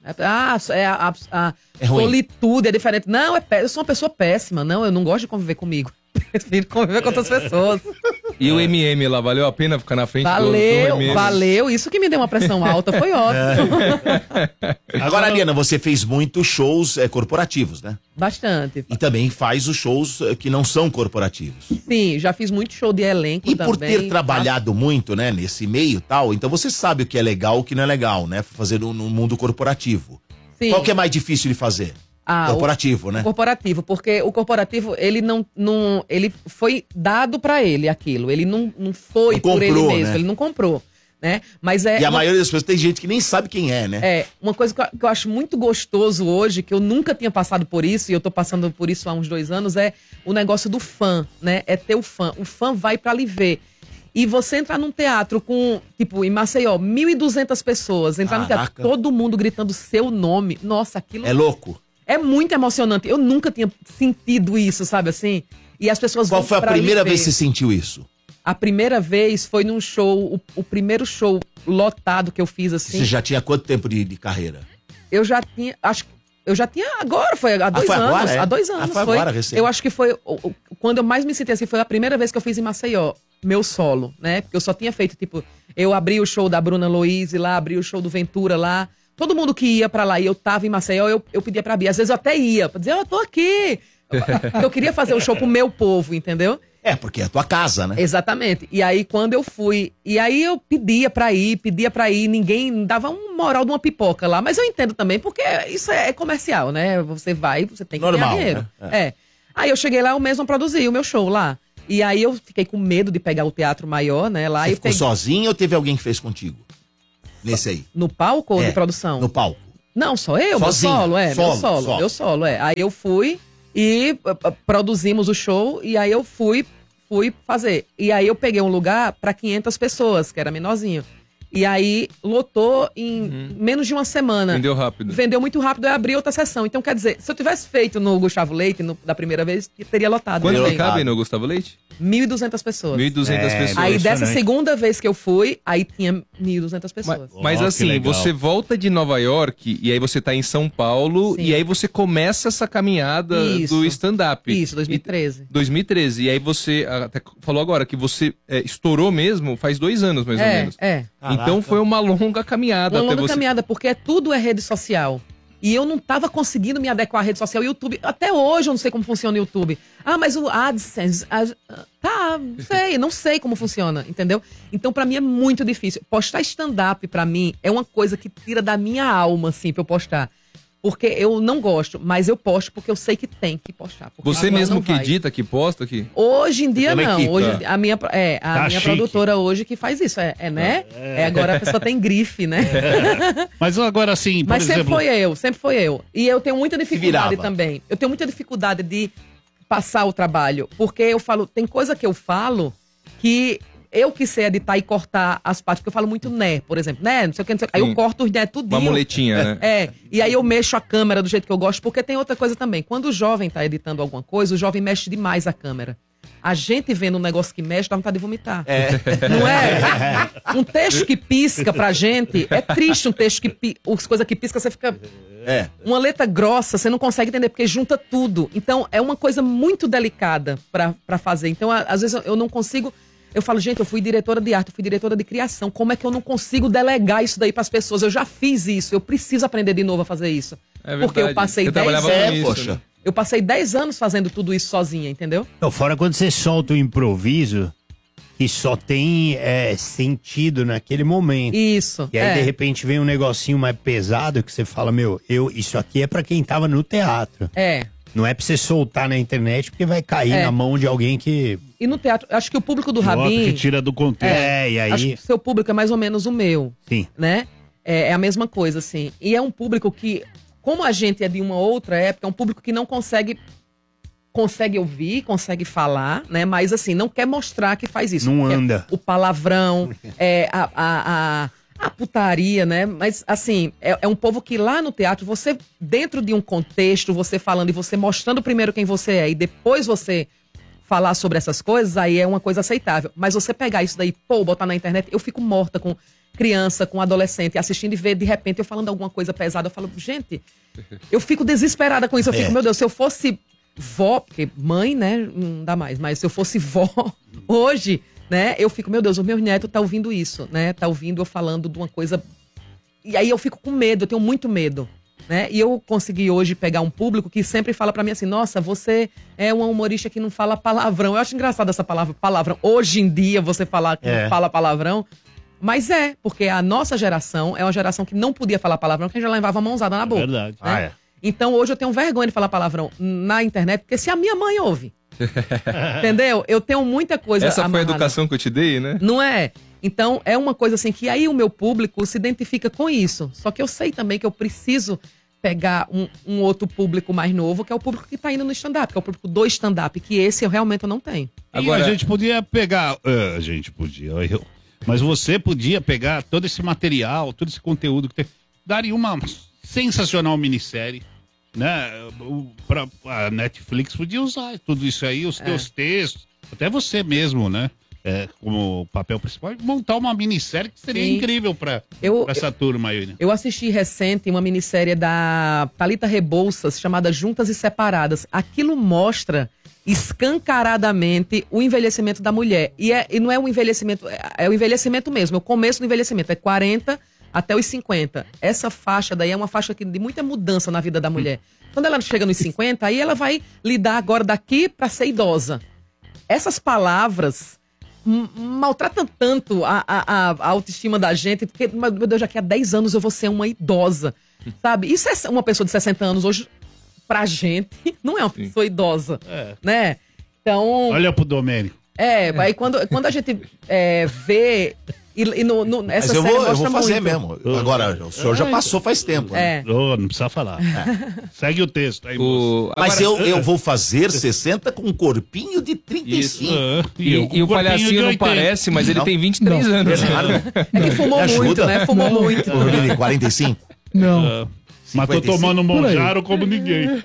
É ruim. Solitude é diferente. Não, eu sou uma pessoa péssima. Não, eu não gosto de conviver comigo. Prefiro conviver com outras pessoas. E o MM lá, valeu a pena ficar na frente do MM? Valeu. Isso que me deu uma pressão alta, foi ótimo. Agora, Ariana, você fez muitos shows corporativos, né? Bastante. E também faz os shows que não são corporativos. Sim, já fiz muito show de elenco E também. por ter trabalhado muito, né, nesse meio e tal, então você sabe o que é legal e o que não é legal, né? Fazer no mundo corporativo. Sim. Qual que é mais difícil de fazer? Corporativo, né? Corporativo, porque o corporativo, ele não ele foi dado pra ele aquilo, ele não foi Não por ele comprou, mesmo, né? ele não comprou, né? Mas E a maioria das pessoas tem gente que nem sabe quem é, né? uma coisa que eu acho muito gostoso hoje, que eu nunca tinha passado por isso, e eu tô passando por isso há uns 2 anos, é o negócio do fã, né? É ter o fã vai pra lhe ver. E você entrar num teatro com, tipo, em Maceió, 1.200 pessoas, entrar no teatro, todo mundo gritando seu nome, nossa, aquilo... É louco. É muito emocionante. Eu nunca tinha sentido isso, sabe assim? E as pessoas Qual vão foi a pra primeira ali vez ver. que você sentiu isso? A primeira vez foi num show, o primeiro show lotado que eu fiz assim. Você já tinha quanto tempo de carreira? Eu já tinha, agora, foi há 2 foi anos. agora, é? Há 2 anos. Foi agora, recente. Eu acho que foi, quando eu mais me senti assim, foi a primeira vez que eu fiz em Maceió, meu solo, né? Porque eu só tinha feito, tipo, eu abri o show da Bruna Louise lá, abri o show do Ventura lá. Todo mundo que ia pra lá e eu tava em Maceió, eu pedia pra Bia. Às vezes eu até ia, pra dizer, eu tô aqui. Eu queria fazer o show pro meu povo, entendeu? Porque é a tua casa, né? Exatamente. E aí, quando eu fui... E aí, eu pedia pra ir. Ninguém dava um moral de uma pipoca lá. Mas eu entendo também, porque isso é comercial, né? Você vai, você tem que Normal, ganhar dinheiro. né? Aí, eu cheguei lá, eu mesmo produzi o meu show lá. E aí, eu fiquei com medo de pegar o teatro maior, né? Lá Você e ficou peguei... sozinho ou teve alguém que fez contigo? Nesse aí? No palco ou de produção? No palco. Não, só eu, Sozinha? meu solo. Aí eu fui e produzimos o show e aí eu fui fazer. E aí eu peguei um lugar para 500 pessoas, que era menorzinho. E aí lotou em menos de uma semana. Vendeu rápido. Vendeu muito rápido e abri outra sessão. Então, quer dizer, se eu tivesse feito no Gustavo Leite, da primeira vez, teria lotado. Quanto também. que cabe no Gustavo Leite? 1.200 pessoas. 1.200 pessoas. Aí dessa segunda vez que eu fui, aí tinha 1.200 pessoas. Mas assim, você volta de Nova York e aí você tá em São Paulo. Sim. E aí você começa essa caminhada do stand-up. Isso, 2013. 2013. E aí você até falou agora que você estourou mesmo faz 2 anos, mais ou menos. Então foi uma longa caminhada. Uma até longa você... caminhada, porque tudo é rede social. E eu não tava conseguindo me adequar à rede social. O YouTube, até hoje eu não sei como funciona o YouTube. Mas o AdSense, não sei como funciona, entendeu? Então pra mim é muito difícil. Postar stand-up pra mim é uma coisa que tira da minha alma, assim, pra eu postar. Porque eu não gosto, mas eu posto porque eu sei que tem que postar. Você mesmo que edita, que posta aqui? Hoje em dia não. Equipe, Hoje, a minha chique. produtora hoje que faz isso, né? Agora a pessoa tem grife, né? Mas agora assim, por Mas exemplo... sempre foi eu. E eu tenho muita dificuldade virava. também. Eu tenho muita dificuldade de passar o trabalho. Porque eu falo, tem coisa que eu falo que eu que sei editar e cortar as partes, porque eu falo muito né, por exemplo, né, não sei o que, não sei o que. Aí eu corto os né tudinho. Uma muletinha, né? E aí eu mexo a câmera do jeito que eu gosto, porque tem outra coisa também. Quando o jovem tá editando alguma coisa, o jovem mexe demais a câmera. A gente vendo um negócio que mexe, dá vontade de vomitar. Não é? Um texto que pisca pra gente, é triste um texto que as coisas que pisca, você fica... Uma letra grossa, você não consegue entender, porque junta tudo. Então, é uma coisa muito delicada pra fazer. Então, às vezes, eu não consigo... Eu falo, gente, eu fui diretora de arte, eu fui diretora de criação. Como é que eu não consigo delegar isso daí pras pessoas? Eu já fiz isso, eu preciso aprender de novo a fazer isso. Porque eu passei 10 anos... Poxa. Eu passei 10 anos fazendo tudo isso sozinha, entendeu? Não, fora quando você solta o improviso, que só tem sentido naquele momento. Isso. E aí, de repente, vem um negocinho mais pesado que você fala, isso aqui é pra quem tava no teatro. Não é pra você soltar na internet, porque vai cair na mão de alguém que... E no teatro, acho que o público do Rabin... que tira do contexto. E aí... Acho que o seu público é mais ou menos o meu. Sim. Né? É a mesma coisa, assim. E é um público que... Como a gente é de uma outra época, é um público que não consegue ouvir, consegue falar, né? Mas assim, não quer mostrar que faz isso. Não anda. O palavrão, a putaria, né? Mas assim, é um povo que lá no teatro, você, dentro de um contexto, você falando e você mostrando primeiro quem você é e depois você falar sobre essas coisas, aí é uma coisa aceitável. Mas você pegar isso daí, botar na internet, eu fico morta com criança, com adolescente, assistindo e ver, de repente, eu falando alguma coisa pesada, eu falo, gente, eu fico desesperada com isso, eu fico, meu Deus, se eu fosse vó, porque mãe, né, não dá mais, mas se eu fosse vó hoje, né, eu fico, meu Deus, o meu neto tá ouvindo isso, né, tá ouvindo eu falando de uma coisa, e aí eu fico com medo, eu tenho muito medo, né, e eu consegui hoje pegar um público que sempre fala pra mim assim, nossa, você é uma humorista que não fala palavrão, eu acho engraçado essa palavra, palavrão, hoje em dia você falar que não fala palavrão. Mas porque a nossa geração é uma geração que não podia falar palavrão, que a gente já levava a mãozada na boca. É verdade. Né? Então hoje eu tenho vergonha de falar palavrão na internet, porque se a minha mãe ouve, entendeu? Eu tenho muita coisa Essa foi a amarrada. educação que eu te dei, né? Não é? Então é uma coisa assim que aí o meu público se identifica com isso. Só que eu sei também que eu preciso pegar um outro público mais novo, que é o público que tá indo no stand-up, que é o público do stand-up, que esse eu realmente não tenho. Agora a gente podia pegar... Mas você podia pegar todo esse material, todo esse conteúdo que tem, daria uma sensacional minissérie, né? A Netflix podia usar tudo isso aí, os teus textos, até você mesmo, né? Como papel principal, montar uma minissérie que seria incrível pra essa turma aí, né? Eu assisti recente uma minissérie da Thalita Rebouças chamada Juntas e Separadas. Aquilo mostra escancaradamente o envelhecimento da mulher. E não é o envelhecimento, é o envelhecimento mesmo, é o começo do envelhecimento, é 40 até os 50. Essa faixa daí é uma faixa de muita mudança na vida da mulher. Quando ela chega nos 50, aí ela vai lidar agora daqui pra ser idosa. Essas palavras maltratam tanto a autoestima da gente, porque, meu Deus, daqui a 10 anos eu vou ser uma idosa, sabe? Isso é uma pessoa de 60 anos hoje... Pra gente, não é uma pessoa idosa, né? Então... Olha pro Domênico. Aí quando a gente vê... Mas eu vou fazer mesmo. Agora, o senhor já passou faz tempo. Né? Não precisa falar. Segue o texto. Aí, mas eu vou fazer 60 com um corpinho de 35. E o palhacinho não parece, mas ele tem 23 anos. É que fumou muito, né? Fumou muito. 45? Não. Mas tô tomando Monjaro como ninguém.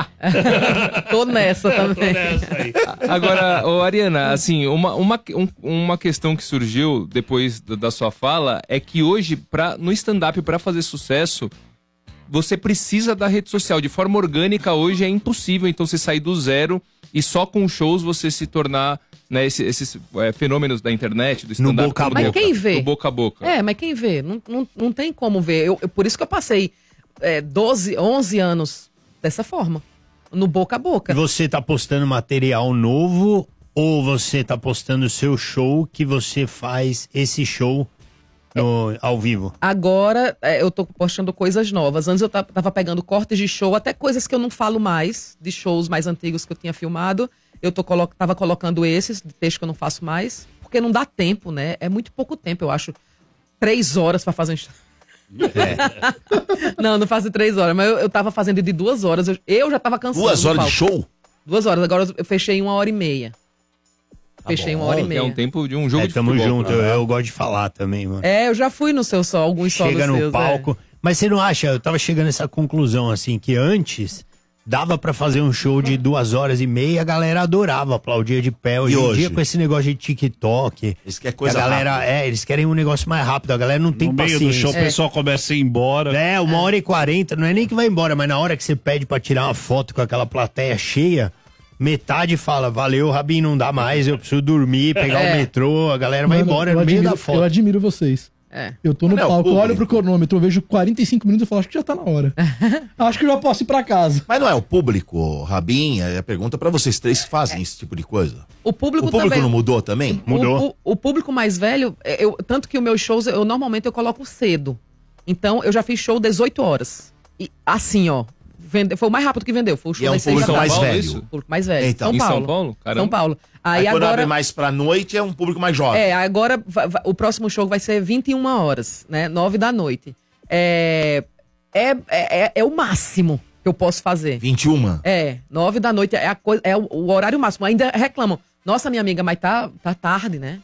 Tô nessa também. Agora, Ariana, assim, uma questão que surgiu depois da sua fala é que hoje, no stand-up, pra fazer sucesso, você precisa da rede social. De forma orgânica, hoje é impossível, então, você sair do zero e só com shows você se tornar... Né, esses fenômenos da internet, do stand-up. No boca a boca. Mas quem vê? No boca a boca. Mas quem vê? Não tem como ver. Por isso que eu passei 11 anos dessa forma, no boca a boca. Você tá postando material novo ou você tá postando o seu show que você faz esse show ao vivo? Agora eu tô postando coisas novas. Antes eu tava pegando cortes de show, até coisas que eu não falo mais, de shows mais antigos que eu tinha filmado. Eu tava colocando esses, de texto que eu não faço mais, porque não dá tempo, né? É muito pouco tempo, eu acho. 3 horas pra fazer um... Não faço 3 horas, mas eu tava fazendo de 2 horas. Eu já tava cansado. 2 horas de show? 2 horas, agora eu fechei 1h30. fechei 1h30. É um tempo de um jogo de tamo futebol. junto, eu gosto de falar também, mano. Eu já fui no seu sol, alguns solos Chega no seus, palco. Mas você não acha, eu tava chegando a essa conclusão, assim, que antes dava pra fazer um show de 2h30, a galera adorava, aplaudia de pé. Hoje em dia, com esse negócio de TikTok, Isso que é coisa a galera, rápida. eles querem um negócio mais rápido, a galera não tem No meio paciência. do show, o pessoal começa a ir embora. 1h40, não é nem que vai embora, mas na hora que você pede pra tirar uma foto com aquela plateia cheia, metade fala, valeu, Rabin, não dá mais, eu preciso dormir, pegar o metrô, a galera vai Mano, embora eu no meio admiro- da foto. Eu admiro vocês. Eu tô no Não, palco, eu público. olho pro cronômetro, eu vejo 45 minutos e falo, acho que já tá na hora. Acho que eu já posso ir pra casa. Mas não é o público, Rabin, é a pergunta pra vocês três que fazem esse tipo de coisa. O público também não mudou também? Mudou. O público mais velho, tanto que os meus shows, normalmente eu coloco cedo. Então, eu já fiz show 18 horas. E assim, ó, foi o mais rápido que vendeu. Foi o show E é um das 6 da público mais tarde. velho. isso? O público mais velho. Então, em São Paulo? Caramba. São Paulo. Aí Aí quando agora... abre mais pra noite é um público mais jovem. Agora o próximo show vai ser 21 horas, né? 9 da noite. É o máximo que eu posso fazer. 21. 9 da noite é o horário máximo. Ainda reclamam. Nossa, minha amiga, mas tá tarde, né?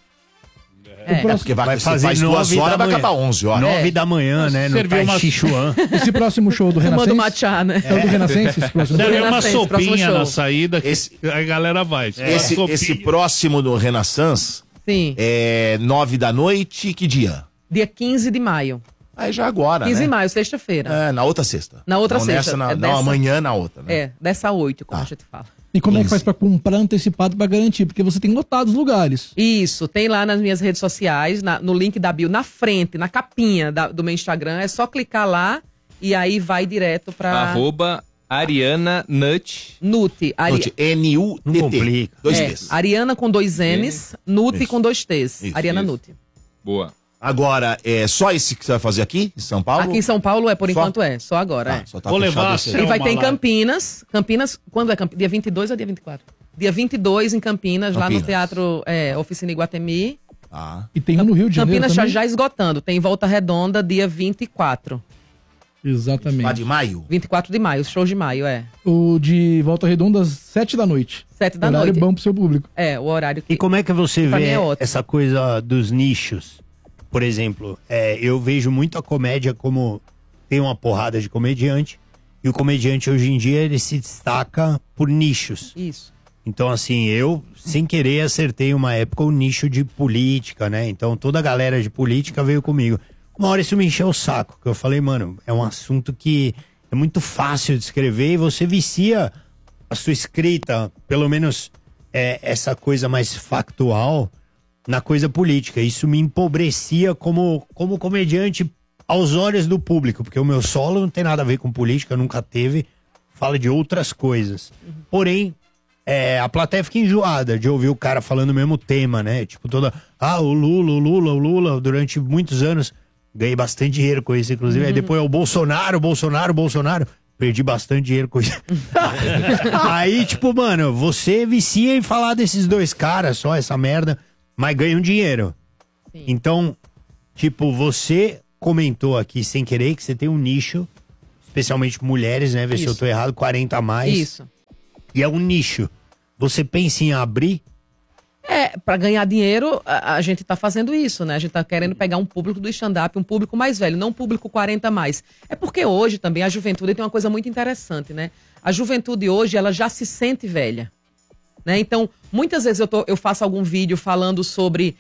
É porque Vai você fazer faz 9 2 da horas, vai manhã. acabar 11 horas. 9 da manhã, né? No Serviu Tai uma- Chi Chuan. Esse próximo show do Tomando Renascença... matcha, né? É o do Renascença, esse próximo show? Deve uma Renascença, próximo sopinha show. na saída que a galera vai. Esse próximo do Renaissance Sim. é 9 da noite, que dia? Dia 15 de maio. Aí já agora, 15 né? de maio, sexta-feira. É, na outra sexta. Na outra Não sexta, Nessa, é não, dessa. amanhã na outra, né? Dessa 8, como a gente fala. E como é que 15. faz pra comprar antecipado pra garantir? Porque você tem lotados lugares. Isso, tem lá nas minhas redes sociais, no link da bio, na frente, na capinha do meu Instagram. É só clicar lá e aí vai direto pra @Ariana Nut. Nuti. Note, N-U-T-T. Não complica. 2 T's. Ariana com 2 N's, Nuti Isso. com 2 T's. Isso, Ariana isso. Nuti. Boa. Agora, é só esse que você vai fazer aqui, em São Paulo? Aqui em São Paulo por Só? enquanto só agora. Só tá Vou fechado levar esse a aí. E vai Selma ter em lá. Campinas. Campinas, quando é Campinas? Dia 22 ou dia 24? Dia 22 em Campinas, lá no Campinas. Teatro Oficina Iguatemi. Ah. E tem um no Rio de Janeiro Campinas também. já esgotando. Tem Volta Redonda dia 24. Exatamente. Lá de maio? 24 de maio, show de maio, O de Volta Redonda às 7 da noite. 7 da Horário noite. bom pro seu público. O horário que... E como é que você Pra mim vê é ótimo. essa coisa dos nichos? Por exemplo, eu vejo muito a comédia como tem uma porrada de comediante, e o comediante hoje em dia ele se destaca por nichos. Isso. Então, assim, eu, sem querer, acertei uma época o nicho de política, né? Então, toda a galera de política veio comigo. Uma hora isso me encheu o saco, que eu falei, mano, é um assunto que é muito fácil de escrever e você vicia a sua escrita, pelo menos essa coisa mais factual, na coisa política. Isso me empobrecia como comediante aos olhos do público, porque o meu solo não tem nada a ver com política, nunca teve, fala de outras coisas. Porém, a plateia fica enjoada de ouvir o cara falando o mesmo tema, né? Tipo, o Lula, durante muitos anos, ganhei bastante dinheiro com isso, inclusive. Aí depois é o Bolsonaro. Perdi bastante dinheiro com isso. Aí, tipo, mano, você vicia em falar desses dois caras, só essa merda, mas ganha um dinheiro. Sim. Então, tipo, você comentou aqui sem querer que você tem um nicho, especialmente mulheres, né? Vê se eu Isso. tô errado, 40 a mais. Isso. E é um nicho. Você pensa em abrir? Pra ganhar dinheiro, a gente tá fazendo isso, né? A gente tá querendo pegar um público do stand-up, um público mais velho, não um público 40 a mais. É porque hoje também a juventude tem uma coisa muito interessante, né? A juventude hoje, ela já se sente velha, né? Então, muitas vezes eu faço algum vídeo falando sobre,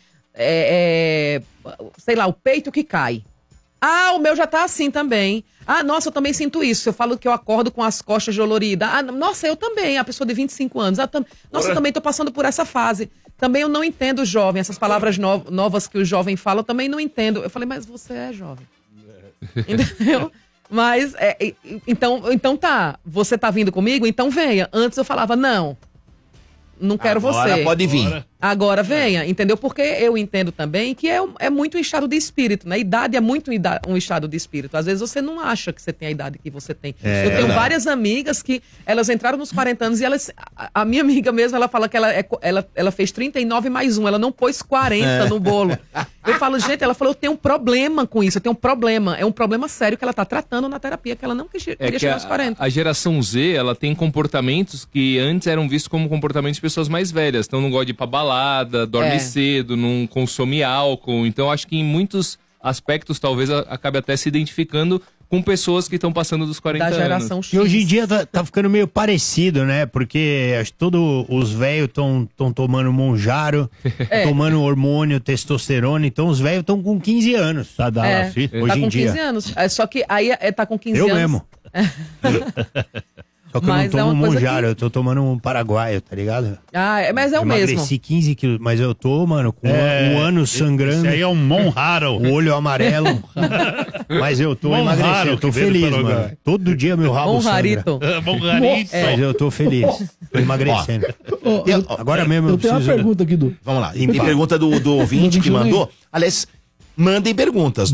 sei lá, o peito que cai. Ah, o meu já tá assim também. Ah, nossa, eu também sinto isso. Eu falo que eu acordo com as costas doloridas. Ah, nossa, eu também, a pessoa de 25 anos. Nossa, eu também tô passando por essa fase. Também eu não entendo o jovem. Essas palavras novas que o jovem fala, eu também não entendo. Eu falei, mas você é jovem. Entendeu? Mas, então tá, você tá vindo comigo? Então venha. Antes eu falava, não quero Agora você. pode vir. Agora venha, entendeu? Porque eu entendo também que é muito um estado de espírito, né? Idade é muito um estado de espírito. Às vezes você não acha que você tem a idade que você tem. Eu tenho várias amigas que elas entraram nos 40 anos e a minha amiga mesmo, ela fala que ela fez 39 mais 1, ela não pôs 40 no bolo. Eu falo, gente, ela falou, eu tenho um problema com isso, eu tenho um problema. É um problema sério que ela tá tratando na terapia, que ela não queria chegar aos 40. A geração Z, ela tem comportamentos que antes eram vistos como comportamentos de pessoas mais velhas. Então não gosta de ir pra balada, balada, dorme cedo, não consome álcool. Então, acho que em muitos aspectos, talvez acabe até se identificando com pessoas que estão passando dos 40 anos. Da geração X. E hoje em dia tá ficando meio parecido, né? Porque acho que todos os velhos estão tomando Monjaro, tomando hormônio, testosterona. Então os velhos estão com 15 anos, tá? Hoje tá em com dia. 15 anos. Só que aí tá com 15 anos. Eu mesmo. Só que Mas eu não é tomo uma coisa Monjaro, eu tô tomando um paraguaio, tá ligado? Mas é o mesmo. Emagreci 15 quilos, mas eu tô, mano, com um ano sangrando. Esse aí é um Monjaro. O olho amarelo. Mas eu tô Monjaro, emagrecendo, eu tô que veio feliz, pelo mano. lugar. Todo dia meu rabo Monjarito. Monjarito. Mas eu tô feliz. Tô emagrecendo. Agora mesmo Eu tenho uma pergunta aqui, Du. Vamos lá. Tem pergunta do ouvinte que mandou. Aliás, mandem perguntas.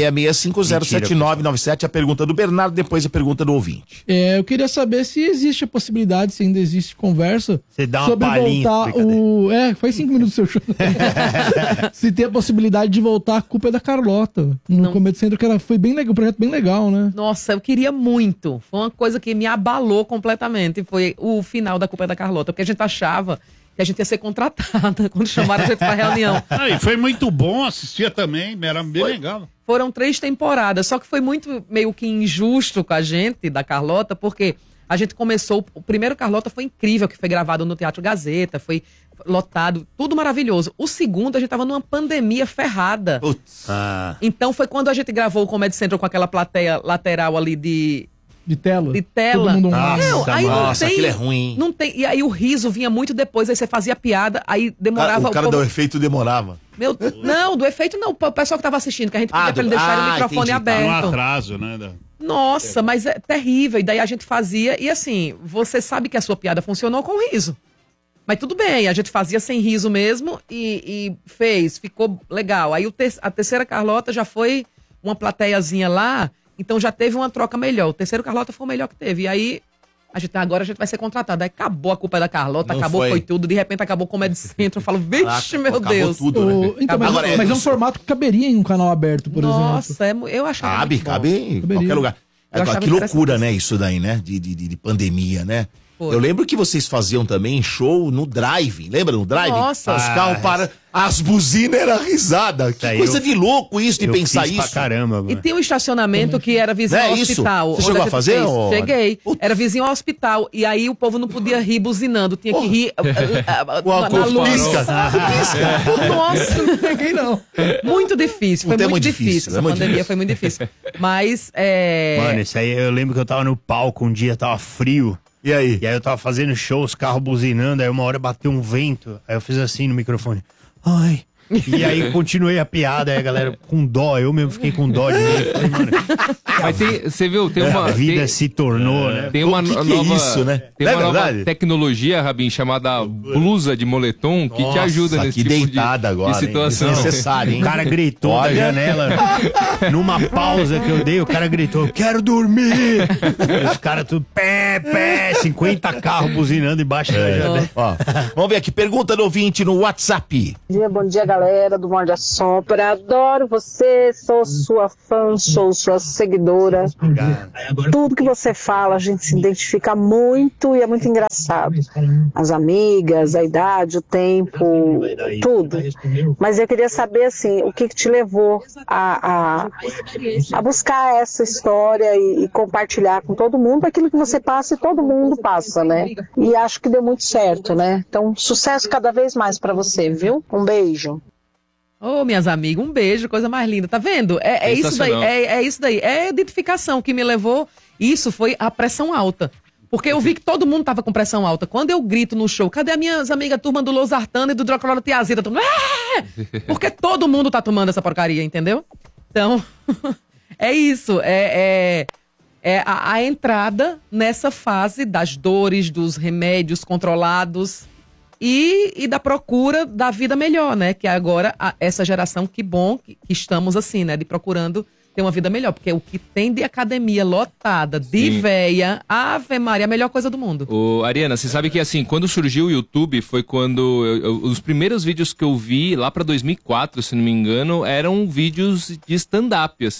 966507997. A pergunta do Bernardo, depois a pergunta do ouvinte. Eu queria saber se existe a possibilidade, se ainda existe conversa. Você dá uma sobre palhinha, voltar faz 5 minutos do seu show. Se tem a possibilidade de voltar a culpa é da Carlota. No Comedy Central, que foi bem legal, um projeto bem legal, né? Nossa, eu queria muito. Foi uma coisa que me abalou completamente. Foi o final da Culpa é da Carlota, porque a gente achava que a gente ia ser contratada quando chamaram a gente pra reunião. E foi muito bom, assistia também, era bem legal. Foram 3 temporadas, só que foi muito meio que injusto com a gente, da Carlota, porque a gente começou, o primeiro Carlota foi incrível, que foi gravado no Teatro Gazeta, foi lotado, tudo maravilhoso. O segundo, a gente tava numa pandemia ferrada. Então foi quando a gente gravou o Comedy Central com aquela plateia lateral ali de tela. Todo mundo aquilo é ruim, hein? Não tem, e aí o riso vinha muito depois, aí você fazia piada, aí demorava... O cara do efeito demorava. Não, do efeito não, o pessoal que tava assistindo, que a gente pedia pra ele deixar o microfone aberto. Tá no atraso, né? Nossa, mas é terrível, e daí a gente fazia, e assim, você sabe que a sua piada funcionou com riso. Mas tudo bem, a gente fazia sem riso mesmo, e ficou legal. Aí a terceira Carlota já foi uma plateiazinha lá, então já teve uma troca melhor. O terceiro Carlota foi o melhor que teve. E aí, agora a gente vai ser contratado. Aí acabou a Culpa da Carlota, foi tudo. De repente acabou o Comedy Central. Eu falo, vixe, meu Deus. Tudo, né? Então, mas é um formato que caberia em um canal aberto, por exemplo. Nossa, eu achava Cabe em qualquer lugar. Que loucura, né? Isso daí, né? De pandemia, né? Foi. Eu lembro que vocês faziam também show no drive. Lembra no drive? Nossa. Os carros para... As buzinas eram risada. Que coisa de louco isso, de pensar isso. Pra caramba, mano. E tem um estacionamento que era vizinho ao hospital. Você chegou a fazer? Cheguei. Era vizinho ao hospital. E aí o povo não podia rir buzinando. Tinha que rir na luz. Nossa, não peguei não. Muito difícil. Foi muito difícil. Essa pandemia foi muito difícil. Mas... Mano, isso aí eu lembro que eu tava no palco um dia, tava frio. E aí? E aí eu tava fazendo show, os carros buzinando, aí uma hora bateu um vento, aí eu fiz assim no microfone. Ai. E aí continuei a piada, aí a galera com dó, eu mesmo fiquei com dó de mim. Falei, mano, mas você viu, tem uma... A vida se tornou, né? Tem uma nova... é isso, né? Tem uma nova tecnologia, Rabin, chamada blusa de moletom, que te ajuda nesse tipo agora, de situação. É necessário, hein? O cara gritou da janela, numa pausa que eu dei, o cara gritou, eu quero dormir! E os caras tudo, 50 carros buzinando embaixo da janela. Ó, vamos ver aqui, pergunta do ouvinte no WhatsApp. Bom dia, galera do Morde a Sopra. Adoro você, sou sua fã, sou sua seguidora. Tudo que você fala, a gente se identifica muito e é muito engraçado. As amigas, a idade, o tempo, tudo. Mas eu queria saber, assim, o que te levou a buscar essa história e compartilhar com todo mundo aquilo que você passa e todo mundo passa, né? E acho que deu muito certo, né? Então, sucesso cada vez mais pra você, viu? Um beijo. Ô, minhas amigas, um beijo, coisa mais linda. Tá vendo? É isso daí, é isso daí. É a identificação que me levou. Isso foi a pressão alta. Porque eu vi que todo mundo tava com pressão alta. Quando eu grito no show, cadê as minhas amigas turma do Losartana e do Dracula Tiazida? Porque todo mundo tá tomando essa porcaria, entendeu? Então, é isso. É a entrada nessa fase das dores, dos remédios controlados e da procura da vida melhor, né? Que agora, essa geração, que bom que estamos assim, né? De procurando ter uma vida melhor. Porque o que tem de academia lotada, de véia, Ave Maria, a melhor coisa do mundo. Ariana, você sabe que assim, quando surgiu o YouTube, foi quando os primeiros vídeos que eu vi, lá pra 2004, se não me engano, eram vídeos de stand-up, assim.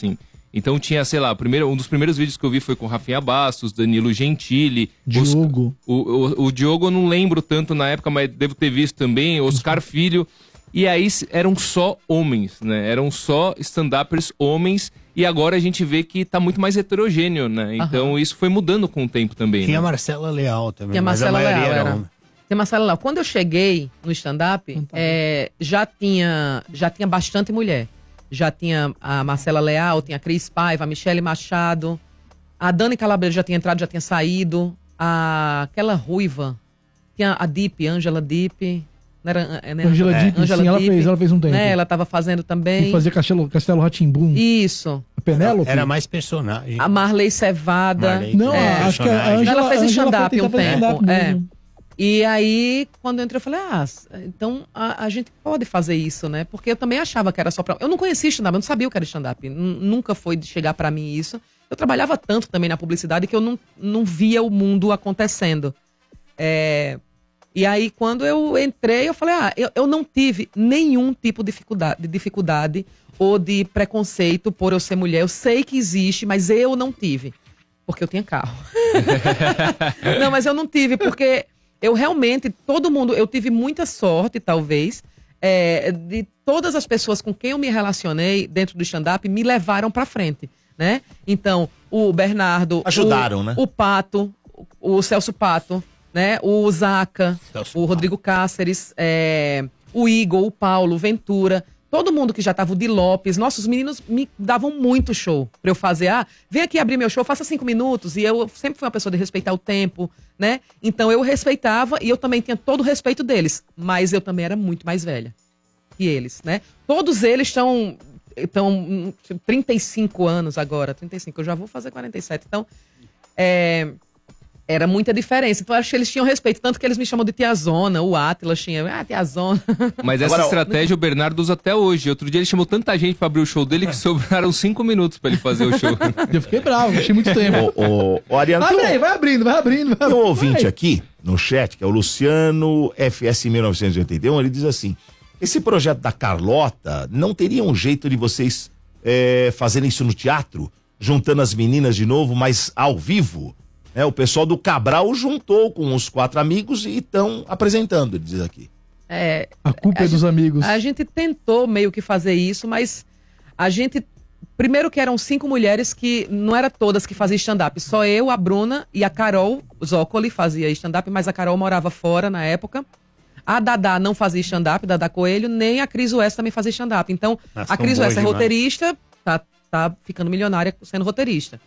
Então tinha, sei lá, um dos primeiros vídeos que eu vi foi com Rafinha Bastos, Danilo Gentili. Diogo. O Diogo eu não lembro tanto na época, mas devo ter visto também, Oscar Filho. E aí eram só homens, né? Eram só stand-uppers homens. E agora a gente vê que tá muito mais heterogêneo, né? Então isso foi mudando com o tempo também. Tinha a né? Marcela Leal também, Tinha mas a Marcela maioria Leal, era era. homem. Tem Marcela Leal. Quando eu cheguei no stand-up, já tinha bastante mulher. Já tinha a Marcela Leal, tinha a Cris Paiva, a Michele Machado, a Dani Calabresa já tinha entrado, já tinha saído, aquela ruiva, tinha a Deep, Angela Deep. Não era, Angela Deep, Angela sim, Deep, ela fez um tempo. Né, ela tava fazendo também. E fazia Castelo Rá-Tim-Bum. Isso. A Penélope? Era mais personagem. A Marley Cevada. Marley. Não, acho que a Angela... Ela fez stand-up um tempo. mesmo. E aí, quando eu entrei, eu falei, então a gente pode fazer isso, né? Porque eu também achava que era só pra... Eu não conhecia stand-up, eu não sabia o que era stand-up. Nunca foi de chegar pra mim isso. Eu trabalhava tanto também na publicidade que eu não via o mundo acontecendo. E aí, quando eu entrei, eu falei, eu não tive nenhum tipo de dificuldade ou de preconceito por eu ser mulher. Eu sei que existe, mas eu não tive. Porque eu tinha carro. Não, mas eu não tive, porque... Eu realmente, eu tive muita sorte, talvez, de todas as pessoas com quem eu me relacionei dentro do stand-up me levaram pra frente, né? Então, o Bernardo... Ajudaram, né? O Pato, o Celso Pato, né? O Zaca, o Rodrigo Cáceres, o Igor, o Paulo, o Ventura... Todo mundo que já tava, o Di Lopes, nossos meninos me davam muito show pra eu fazer. Vem aqui abrir meu show, faça 5 minutos. E eu sempre fui uma pessoa de respeitar o tempo, né? Então eu respeitava e eu também tinha todo o respeito deles. Mas eu também era muito mais velha que eles, né? Todos eles estão 35 anos agora. 35, eu já vou fazer 47. Então, era muita diferença. Então, eu acho que eles tinham respeito. Tanto que eles me chamam de tiazona. O Atlas tinha... tiazona. Mas essa estratégia o Bernardo usa até hoje. Outro dia ele chamou tanta gente pra abrir o show dele que sobraram 5 minutos pra ele fazer o show. Eu fiquei bravo, achei muito tempo. Ô, Ariano, Vai abrindo. Tem um ouvinte aqui no chat, que é o Luciano FS 1981, ele diz assim, esse projeto da Carlota não teria um jeito de vocês fazerem isso no teatro? Juntando as meninas de novo, mas ao vivo? O pessoal do Cabral juntou com os 4 amigos e estão apresentando, ele diz aqui. A culpa é dos amigos. A gente tentou meio que fazer isso, mas a gente... Primeiro que eram 5 mulheres que não eram todas que faziam stand-up. Só eu, a Bruna e a Carol Zócoli fazia stand-up, mas a Carol morava fora na época. A Dadá não fazia stand-up, Dadá Coelho, nem a Cris West também fazia stand-up. Então, a Cris West é roteirista, tá ficando milionária sendo roteirista.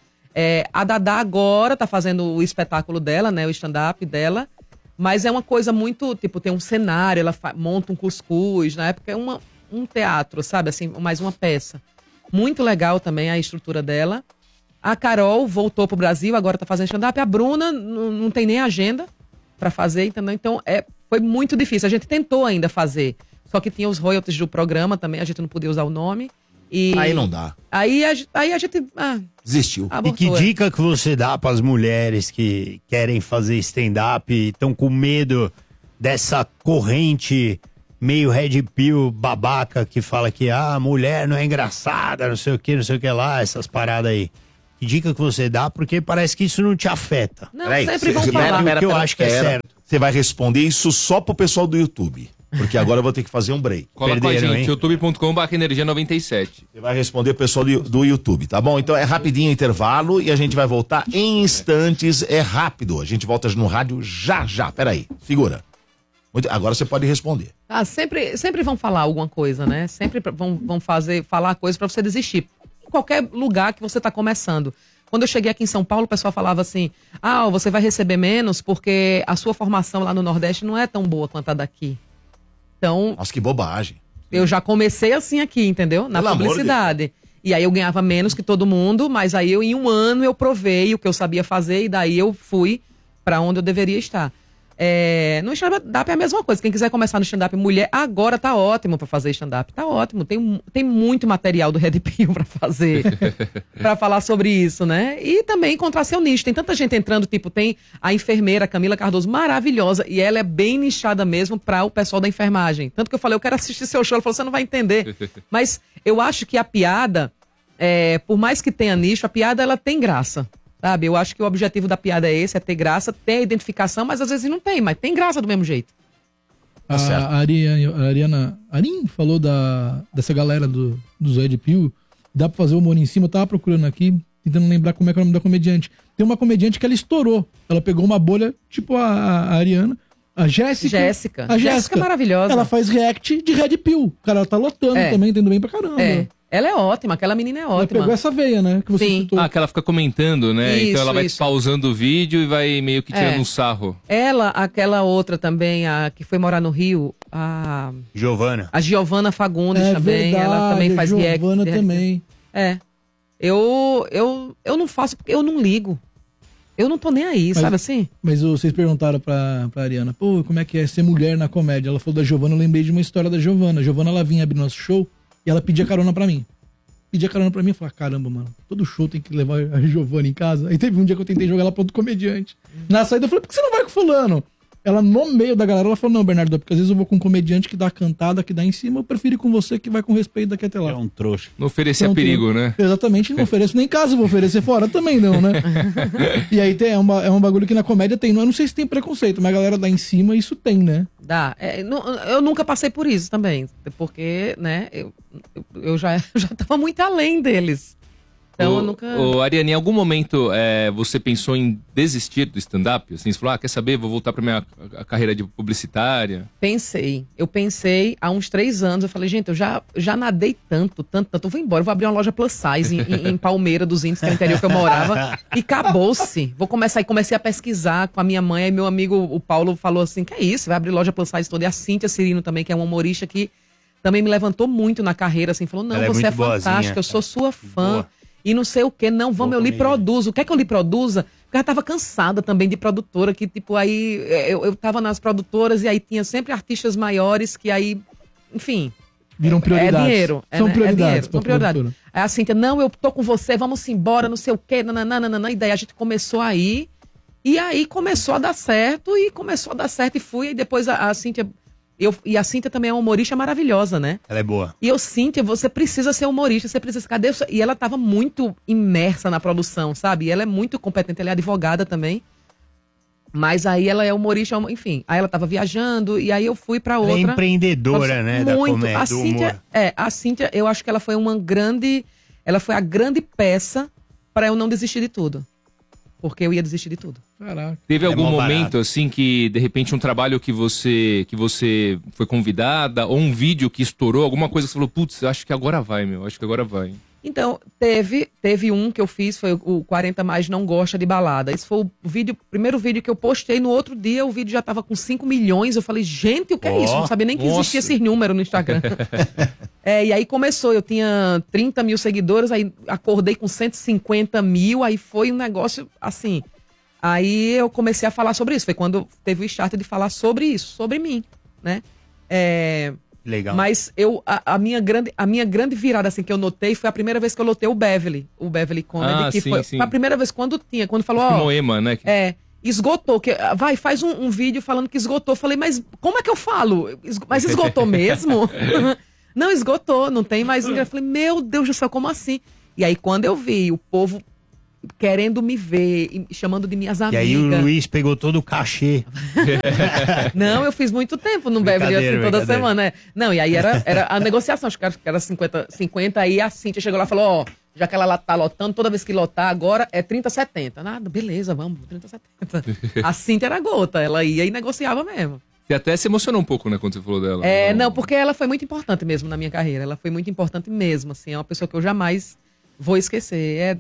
A Dadá agora tá fazendo o espetáculo dela, né? O stand-up dela. Mas é uma coisa muito, tipo, tem um cenário, ela monta um cuscuz. Na época é um teatro, sabe? Assim, mais uma peça. Muito legal também a estrutura dela. A Carol voltou pro Brasil, agora tá fazendo stand-up. A Bruna não tem nem agenda pra fazer, entendeu? Então, foi muito difícil. A gente tentou ainda fazer. Só que tinha os royalties do programa também, a gente não podia usar o nome. Aí não dá. Aí a gente... desistiu. E que dica que você dá para as mulheres que querem fazer stand-up e estão com medo dessa corrente meio red pill babaca que fala que mulher não é engraçada, não sei o que lá, essas paradas aí. Que dica que você dá? Porque parece que isso não te afeta. Não, sempre vão falar. O que eu acho que é certo. Você vai responder isso só pro pessoal do YouTube. Porque agora eu vou ter que fazer um break. Cola com a gente, youtube.com/energia97. Você vai responder o pessoal do YouTube, tá bom? Então é rapidinho o intervalo e a gente vai voltar em instantes. É rápido. A gente volta no rádio já. Peraí, segura. Agora você pode responder. Sempre vão falar alguma coisa, né? Sempre vão falar coisa pra você desistir. Em qualquer lugar que você tá começando. Quando eu cheguei aqui em São Paulo, o pessoal falava assim, você vai receber menos porque a sua formação lá no Nordeste não é tão boa quanto a daqui. Então, nossa, que bobagem. Eu já comecei assim aqui, entendeu? Na publicidade. E aí eu ganhava menos que todo mundo, mas aí em 1 ano eu provei o que eu sabia fazer e daí eu fui pra onde eu deveria estar. No stand-up é a mesma coisa. Quem quiser começar no stand-up mulher, agora tá ótimo pra fazer stand-up. Tá ótimo. Tem muito material do Red Pill pra fazer, pra falar sobre isso, né? E também encontrar seu nicho. Tem tanta gente entrando, tipo, tem a enfermeira Camila Cardoso, maravilhosa, e ela é bem nichada mesmo pra o pessoal da enfermagem. Tanto que eu falei, eu quero assistir seu show. Ela falou, você não vai entender. Mas eu acho que a piada por mais que tenha nicho, a piada ela tem graça, sabe? Eu acho que o objetivo da piada é esse, é ter graça, ter a identificação, mas às vezes não tem, mas tem graça do mesmo jeito. A Ariana Arin falou dessa galera do Zé de Pio. Dá pra fazer humor em cima. Eu tava procurando aqui, tentando lembrar como é que é o nome da comediante. Tem uma comediante que ela estourou. Ela pegou uma bolha, tipo a Ariana. A Jéssica. A Jéssica é maravilhosa. Ela faz react de Red Pill. Cara, ela tá lotando também, entendendo bem pra caramba. Ela é ótima, aquela menina é ótima. Ela pegou essa veia, né? Que você citou. Que ela fica comentando, né? Isso, então ela vai pausando o vídeo e vai meio que tirando um sarro. Ela, aquela outra também, a que foi morar no Rio, a Giovana Fagundes também. Verdade, ela também faz react. A Giovana também. Eu não faço porque eu não ligo. Eu não tô nem aí, sabe assim? Mas vocês perguntaram pra Ariana, pô, como é que é ser mulher na comédia? Ela falou da Giovana, eu lembrei de uma história da Giovana. A Giovana, ela vinha abrir nosso show e ela pedia carona pra mim. E eu falei, caramba, mano, todo show tem que levar a Giovana em casa. Aí teve um dia que eu tentei jogar ela pra outro comediante. Na saída eu falei, por que você não vai com fulano? Ela, no meio da galera, ela falou, não, Bernardo, porque às vezes eu vou com um comediante que dá a cantada, que dá em cima, eu prefiro ir com você que vai com respeito daqui até lá. É um trouxa. Não oferecer perigo, né? Exatamente, não ofereço nem casa, vou oferecer fora também não, né? E aí é um bagulho que na comédia tem, eu não sei se tem preconceito, mas a galera dá em cima, isso tem, né? Dá. Eu nunca passei por isso também, porque, né, eu já tava muito além deles. Então eu nunca... Ariane, em algum momento você pensou em desistir do stand-up? Assim, você falou, quer saber, vou voltar pra minha carreira de publicitária? Eu pensei há uns 3 anos, eu falei, gente, eu já nadei tanto, eu vou embora, eu vou abrir uma loja plus size em Palmeira dos Índios, que é o interior que eu morava, e acabou-se. Comecei a pesquisar com a minha mãe, aí meu amigo, o Paulo, falou assim, que é isso, vai abrir loja plus size toda, e a Cíntia Cirino também, que é uma humorista que também me levantou muito na carreira, assim, falou, não, você é fantástica, eu sou sua fã. Boa. E não sei o que, não, eu lhe produzo. O que é que eu lhe produza? Porque eu tava cansada também de produtora, que tipo, aí eu tava nas produtoras e aí tinha sempre artistas maiores que aí, enfim... Viram prioridades. É dinheiro. São prioridades. São prioridades. Aí a Cíntia, não, eu tô com você, vamos embora, não sei o que, nananana. E daí a gente começou a ir, e aí começou a dar certo, e fui, e depois a Cíntia... E a Cíntia também é uma humorista maravilhosa, né? Ela é boa. E Cíntia, você precisa ser humorista, você precisa... E ela tava muito imersa na produção, sabe? E ela é muito competente, ela é advogada também. Mas aí ela é humorista, enfim. Aí ela tava viajando, e aí eu fui pra outra... Ela é empreendedora, né? Da comédia, do humor. A Cíntia, eu acho que ela foi ela foi a grande peça pra eu não desistir de tudo. Porque eu ia desistir de tudo. Caraca. Teve algum momento, assim, que de repente um trabalho que você foi convidada, ou um vídeo que estourou, alguma coisa que você falou, putz, acho que agora vai, acho que agora vai. Então, teve um que eu fiz, foi o 40 Mais Não Gosta de Balada. Esse foi o primeiro vídeo que eu postei, no outro dia o vídeo já tava com 5 milhões, eu falei, gente, o que é isso? Não sabia nem que existia esse número no Instagram. E aí começou, eu tinha 30 mil seguidores, aí acordei com 150 mil, aí foi um negócio assim. Aí eu comecei a falar sobre isso, foi quando teve o start de falar sobre isso, sobre mim, né? Legal. Mas a minha grande virada assim que eu notei foi a primeira vez que eu lotei o Beverly Comedy, que sim. foi a primeira vez quando falou, Moema, né? Esgotou, faz um vídeo falando que esgotou. Eu falei, mas como é que eu falo? Mas esgotou mesmo? Não, esgotou, não tem mais. Eu falei, meu Deus do céu, como assim? E aí quando eu vi o povo querendo me ver, chamando de minhas amigas. E aí o Luiz pegou todo o cachê. Não, eu fiz muito tempo no Beverly, assim, toda semana. Né? Não, e aí era a negociação, acho que era 50, aí a Cíntia chegou lá e falou, já que ela tá lotando, toda vez que lotar agora é 30-70. Nada, beleza, vamos, 30-70. A Cíntia era gota, ela ia e negociava mesmo. Você até se emocionou um pouco, né, quando você falou dela. Não, porque ela foi muito importante mesmo na minha carreira, ela foi muito importante mesmo, assim, é uma pessoa que eu jamais vou esquecer,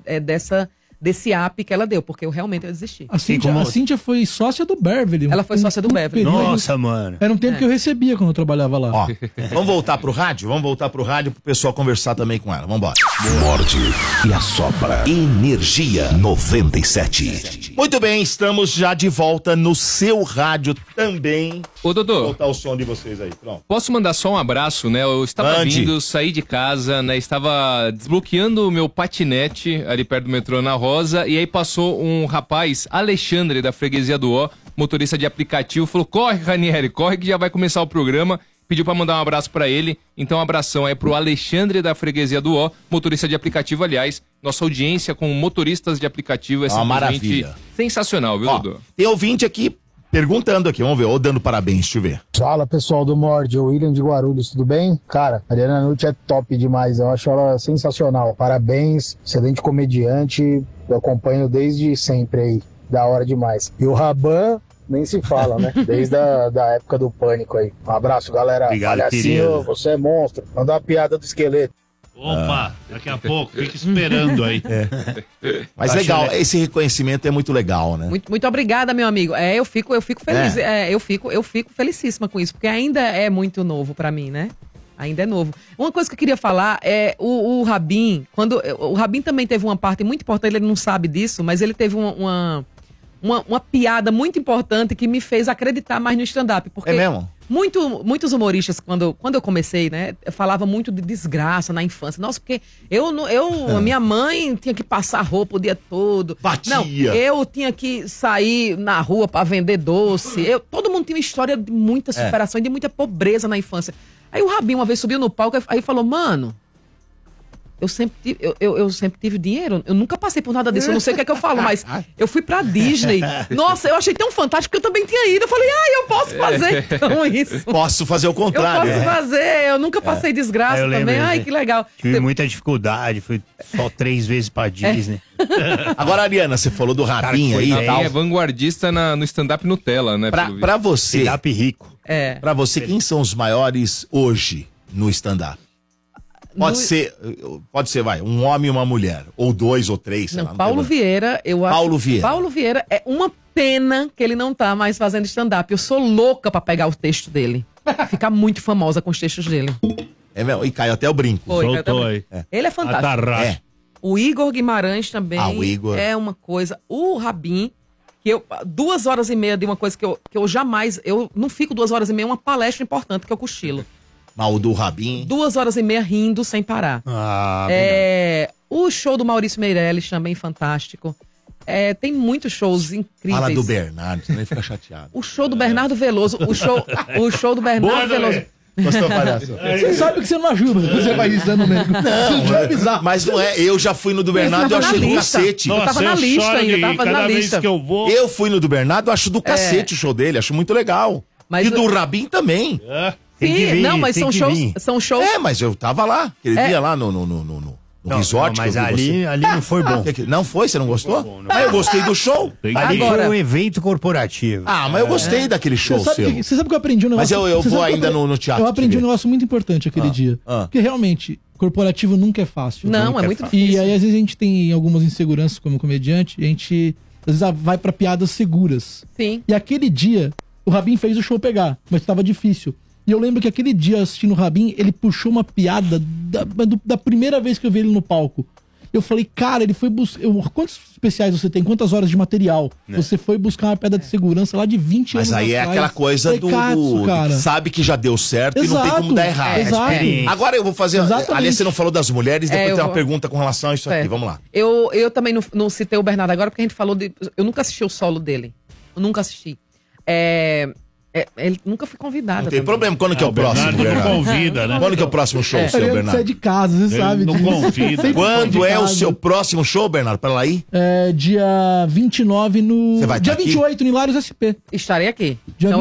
desse app que ela deu, porque eu realmente desisti. A Cíntia foi sócia do Beverly. Ela foi sócia do Beverly. Nossa, mano. Era um tempo que eu recebia quando eu trabalhava lá. Ó, vamos voltar pro rádio? Vamos voltar pro rádio pro pessoal conversar também com ela. Vambora. Morde e assopra. Energia 97. Muito bem, estamos já de volta no seu rádio também. Ô, Dodô. Vou voltar o som de vocês aí, pronto. Posso mandar só um abraço, né? Eu estava saí de casa, né? Estava desbloqueando o meu patinete ali perto do metrô na Rosa, e aí passou um rapaz, Alexandre, da Freguesia do Ó, motorista de aplicativo, falou, corre, Ranieri, corre que já vai começar o programa. pediu pra mandar um abraço pra ele. Então, um abração é pro Alexandre da Freguesia do Ó, motorista de aplicativo, aliás. Nossa audiência com motoristas de aplicativo é Uma simplesmente maravilha. sensacional, viu, Ó, Dudu? tem ouvinte aqui perguntando aqui, vamos ver, ou dando parabéns, deixa eu ver. Fala pessoal do Mord, o William de Guarulhos, tudo bem? Cara, a Ariana Nucci é top demais, eu acho ela sensacional. Parabéns, excelente comediante, eu acompanho desde sempre aí, da hora demais. E o Raban, nem se fala, né? Desde da época do Pânico aí. Um abraço, galera. Obrigado, Palhacinho, querido. você é monstro. Manda uma piada do esqueleto. Opa, daqui a pouco, fica esperando aí. Mas legal, esse reconhecimento é muito legal, né? Muito obrigada, meu amigo. Eu fico feliz. Eu fico felicíssima com isso, porque ainda é muito novo pra mim, né? Ainda é novo. Uma coisa que eu queria falar é o Rabin, o Rabin também teve uma parte muito importante, ele não sabe disso, mas ele teve uma piada muito importante que me fez acreditar mais no stand-up. Porque É mesmo? Muitos humoristas, quando eu comecei, né, falava muito de desgraça na infância. Nossa, porque a minha mãe tinha que passar roupa o dia todo. Batia. Não, eu tinha que sair na rua pra vender doce. Todo mundo tinha uma história de muita superação e de muita pobreza na infância. Aí o Rabin uma vez subiu no palco e falou, mano, eu sempre tive dinheiro, eu nunca passei por nada disso, eu não sei o que é que eu falo, mas eu fui pra Disney. Nossa, eu achei tão fantástico que eu também tinha ido. Eu falei, eu posso fazer então isso. Posso fazer o Eu contrário. posso fazer, eu nunca passei desgraça Eu lembro, também. Que legal. Tive muita dificuldade, fui só 3 vezes pra Disney. Agora, Ariana, você falou do Rabin aí e tal. É vanguardista no stand-up Nutella, né? pelo Pra visto. você, Stand-up rico. pra você, quem são os maiores hoje no stand-up? Pode ser, vai, um homem e uma mulher. Ou 2 ou 3, sei Não, lá. Paulo Vieira, eu acho. Paulo Vieira. Paulo Vieira é uma pena que ele não tá mais fazendo stand-up. Eu sou louca pra pegar o texto dele. Ficar muito famosa com os textos dele. É mesmo, e caiu até o brinco. Foi, Soltou aí. Ele é fantástico. Atarraço. É. O Igor Guimarães também O Igor. é uma coisa. O Rabin, que 2 horas e meia de uma coisa que eu jamais. Eu não fico 2 horas e meia, é uma palestra importante que eu cochilo. Mas o do Rabin. 2 horas e meia rindo sem parar. O show do Maurício Meirelles também fantástico. Tem muitos shows incríveis. Fala do Bernardo, você nem fica chateado. O show do Bernardo Veloso. O show do Bernardo Veloso. Gostou, palhaço? Você sabe que você não ajuda, você vai dizendo mesmo. Não, mas não é. Eu já fui no do Bernardo e eu Tava achei na do lista. cacete. Eu tava na lista choro ainda, de tava cada na vez lista. que eu vou. Eu fui no do Bernardo, eu acho do cacete o show dele, acho muito legal. Mas e o do Rabin também. Tem que vir, não, mas tem são que shows. vir. São shows. Mas eu tava lá. Aquele dia lá no resort. Não, mas que eu vi ali não foi bom. você. Não foi? Você não gostou? Mas eu gostei do show. Ali Agora- foi um evento corporativo. Mas eu gostei daquele show Você seu. sabe que eu aprendi um negócio. Mas eu você vou sabe que ainda no teatro Eu aprendi te um ver. negócio muito importante aquele dia. Porque realmente, corporativo nunca é fácil. Não, Nunca é muito fácil. E difícil. aí, às vezes, a gente tem algumas inseguranças como comediante, a gente às vezes vai pra piadas seguras. Sim. E aquele dia, o Rabin fez o show pegar, mas tava difícil. E eu lembro que aquele dia, assistindo o Rabin, ele puxou uma piada da primeira vez que eu vi ele no palco. Eu falei, cara, ele foi buscar. Quantos especiais você tem? Quantas horas de material? Você foi buscar uma pedra de segurança lá de 20 anos Mas aí é atrás. aquela coisa Falei, do Katsu, cara. que sabe que já deu certo e não tem como dar errado. Exato. Agora eu vou fazer. Exatamente. Aliás, você não falou das mulheres, depois eu tem uma vou- pergunta com relação a isso aqui. Certo. Vamos lá. Eu também não citei o Bernardo agora, porque a gente falou de. Eu nunca assisti o solo dele. Eu nunca assisti. Ele nunca fui convidada. Não tem também. problema. Quando que é o próximo, Bernardo não Bernardo? convida, né? Quando que é o próximo show, seu, Você é Bernardo? de casa, você Ele sabe não disso. convida. Sempre foi de Quando é o casa. seu próximo show, Bernardo? Pra lá ir? Dia 29 no. Você vai Dia tá aqui? 28 no Hilários SP. Estarei aqui. Dia Então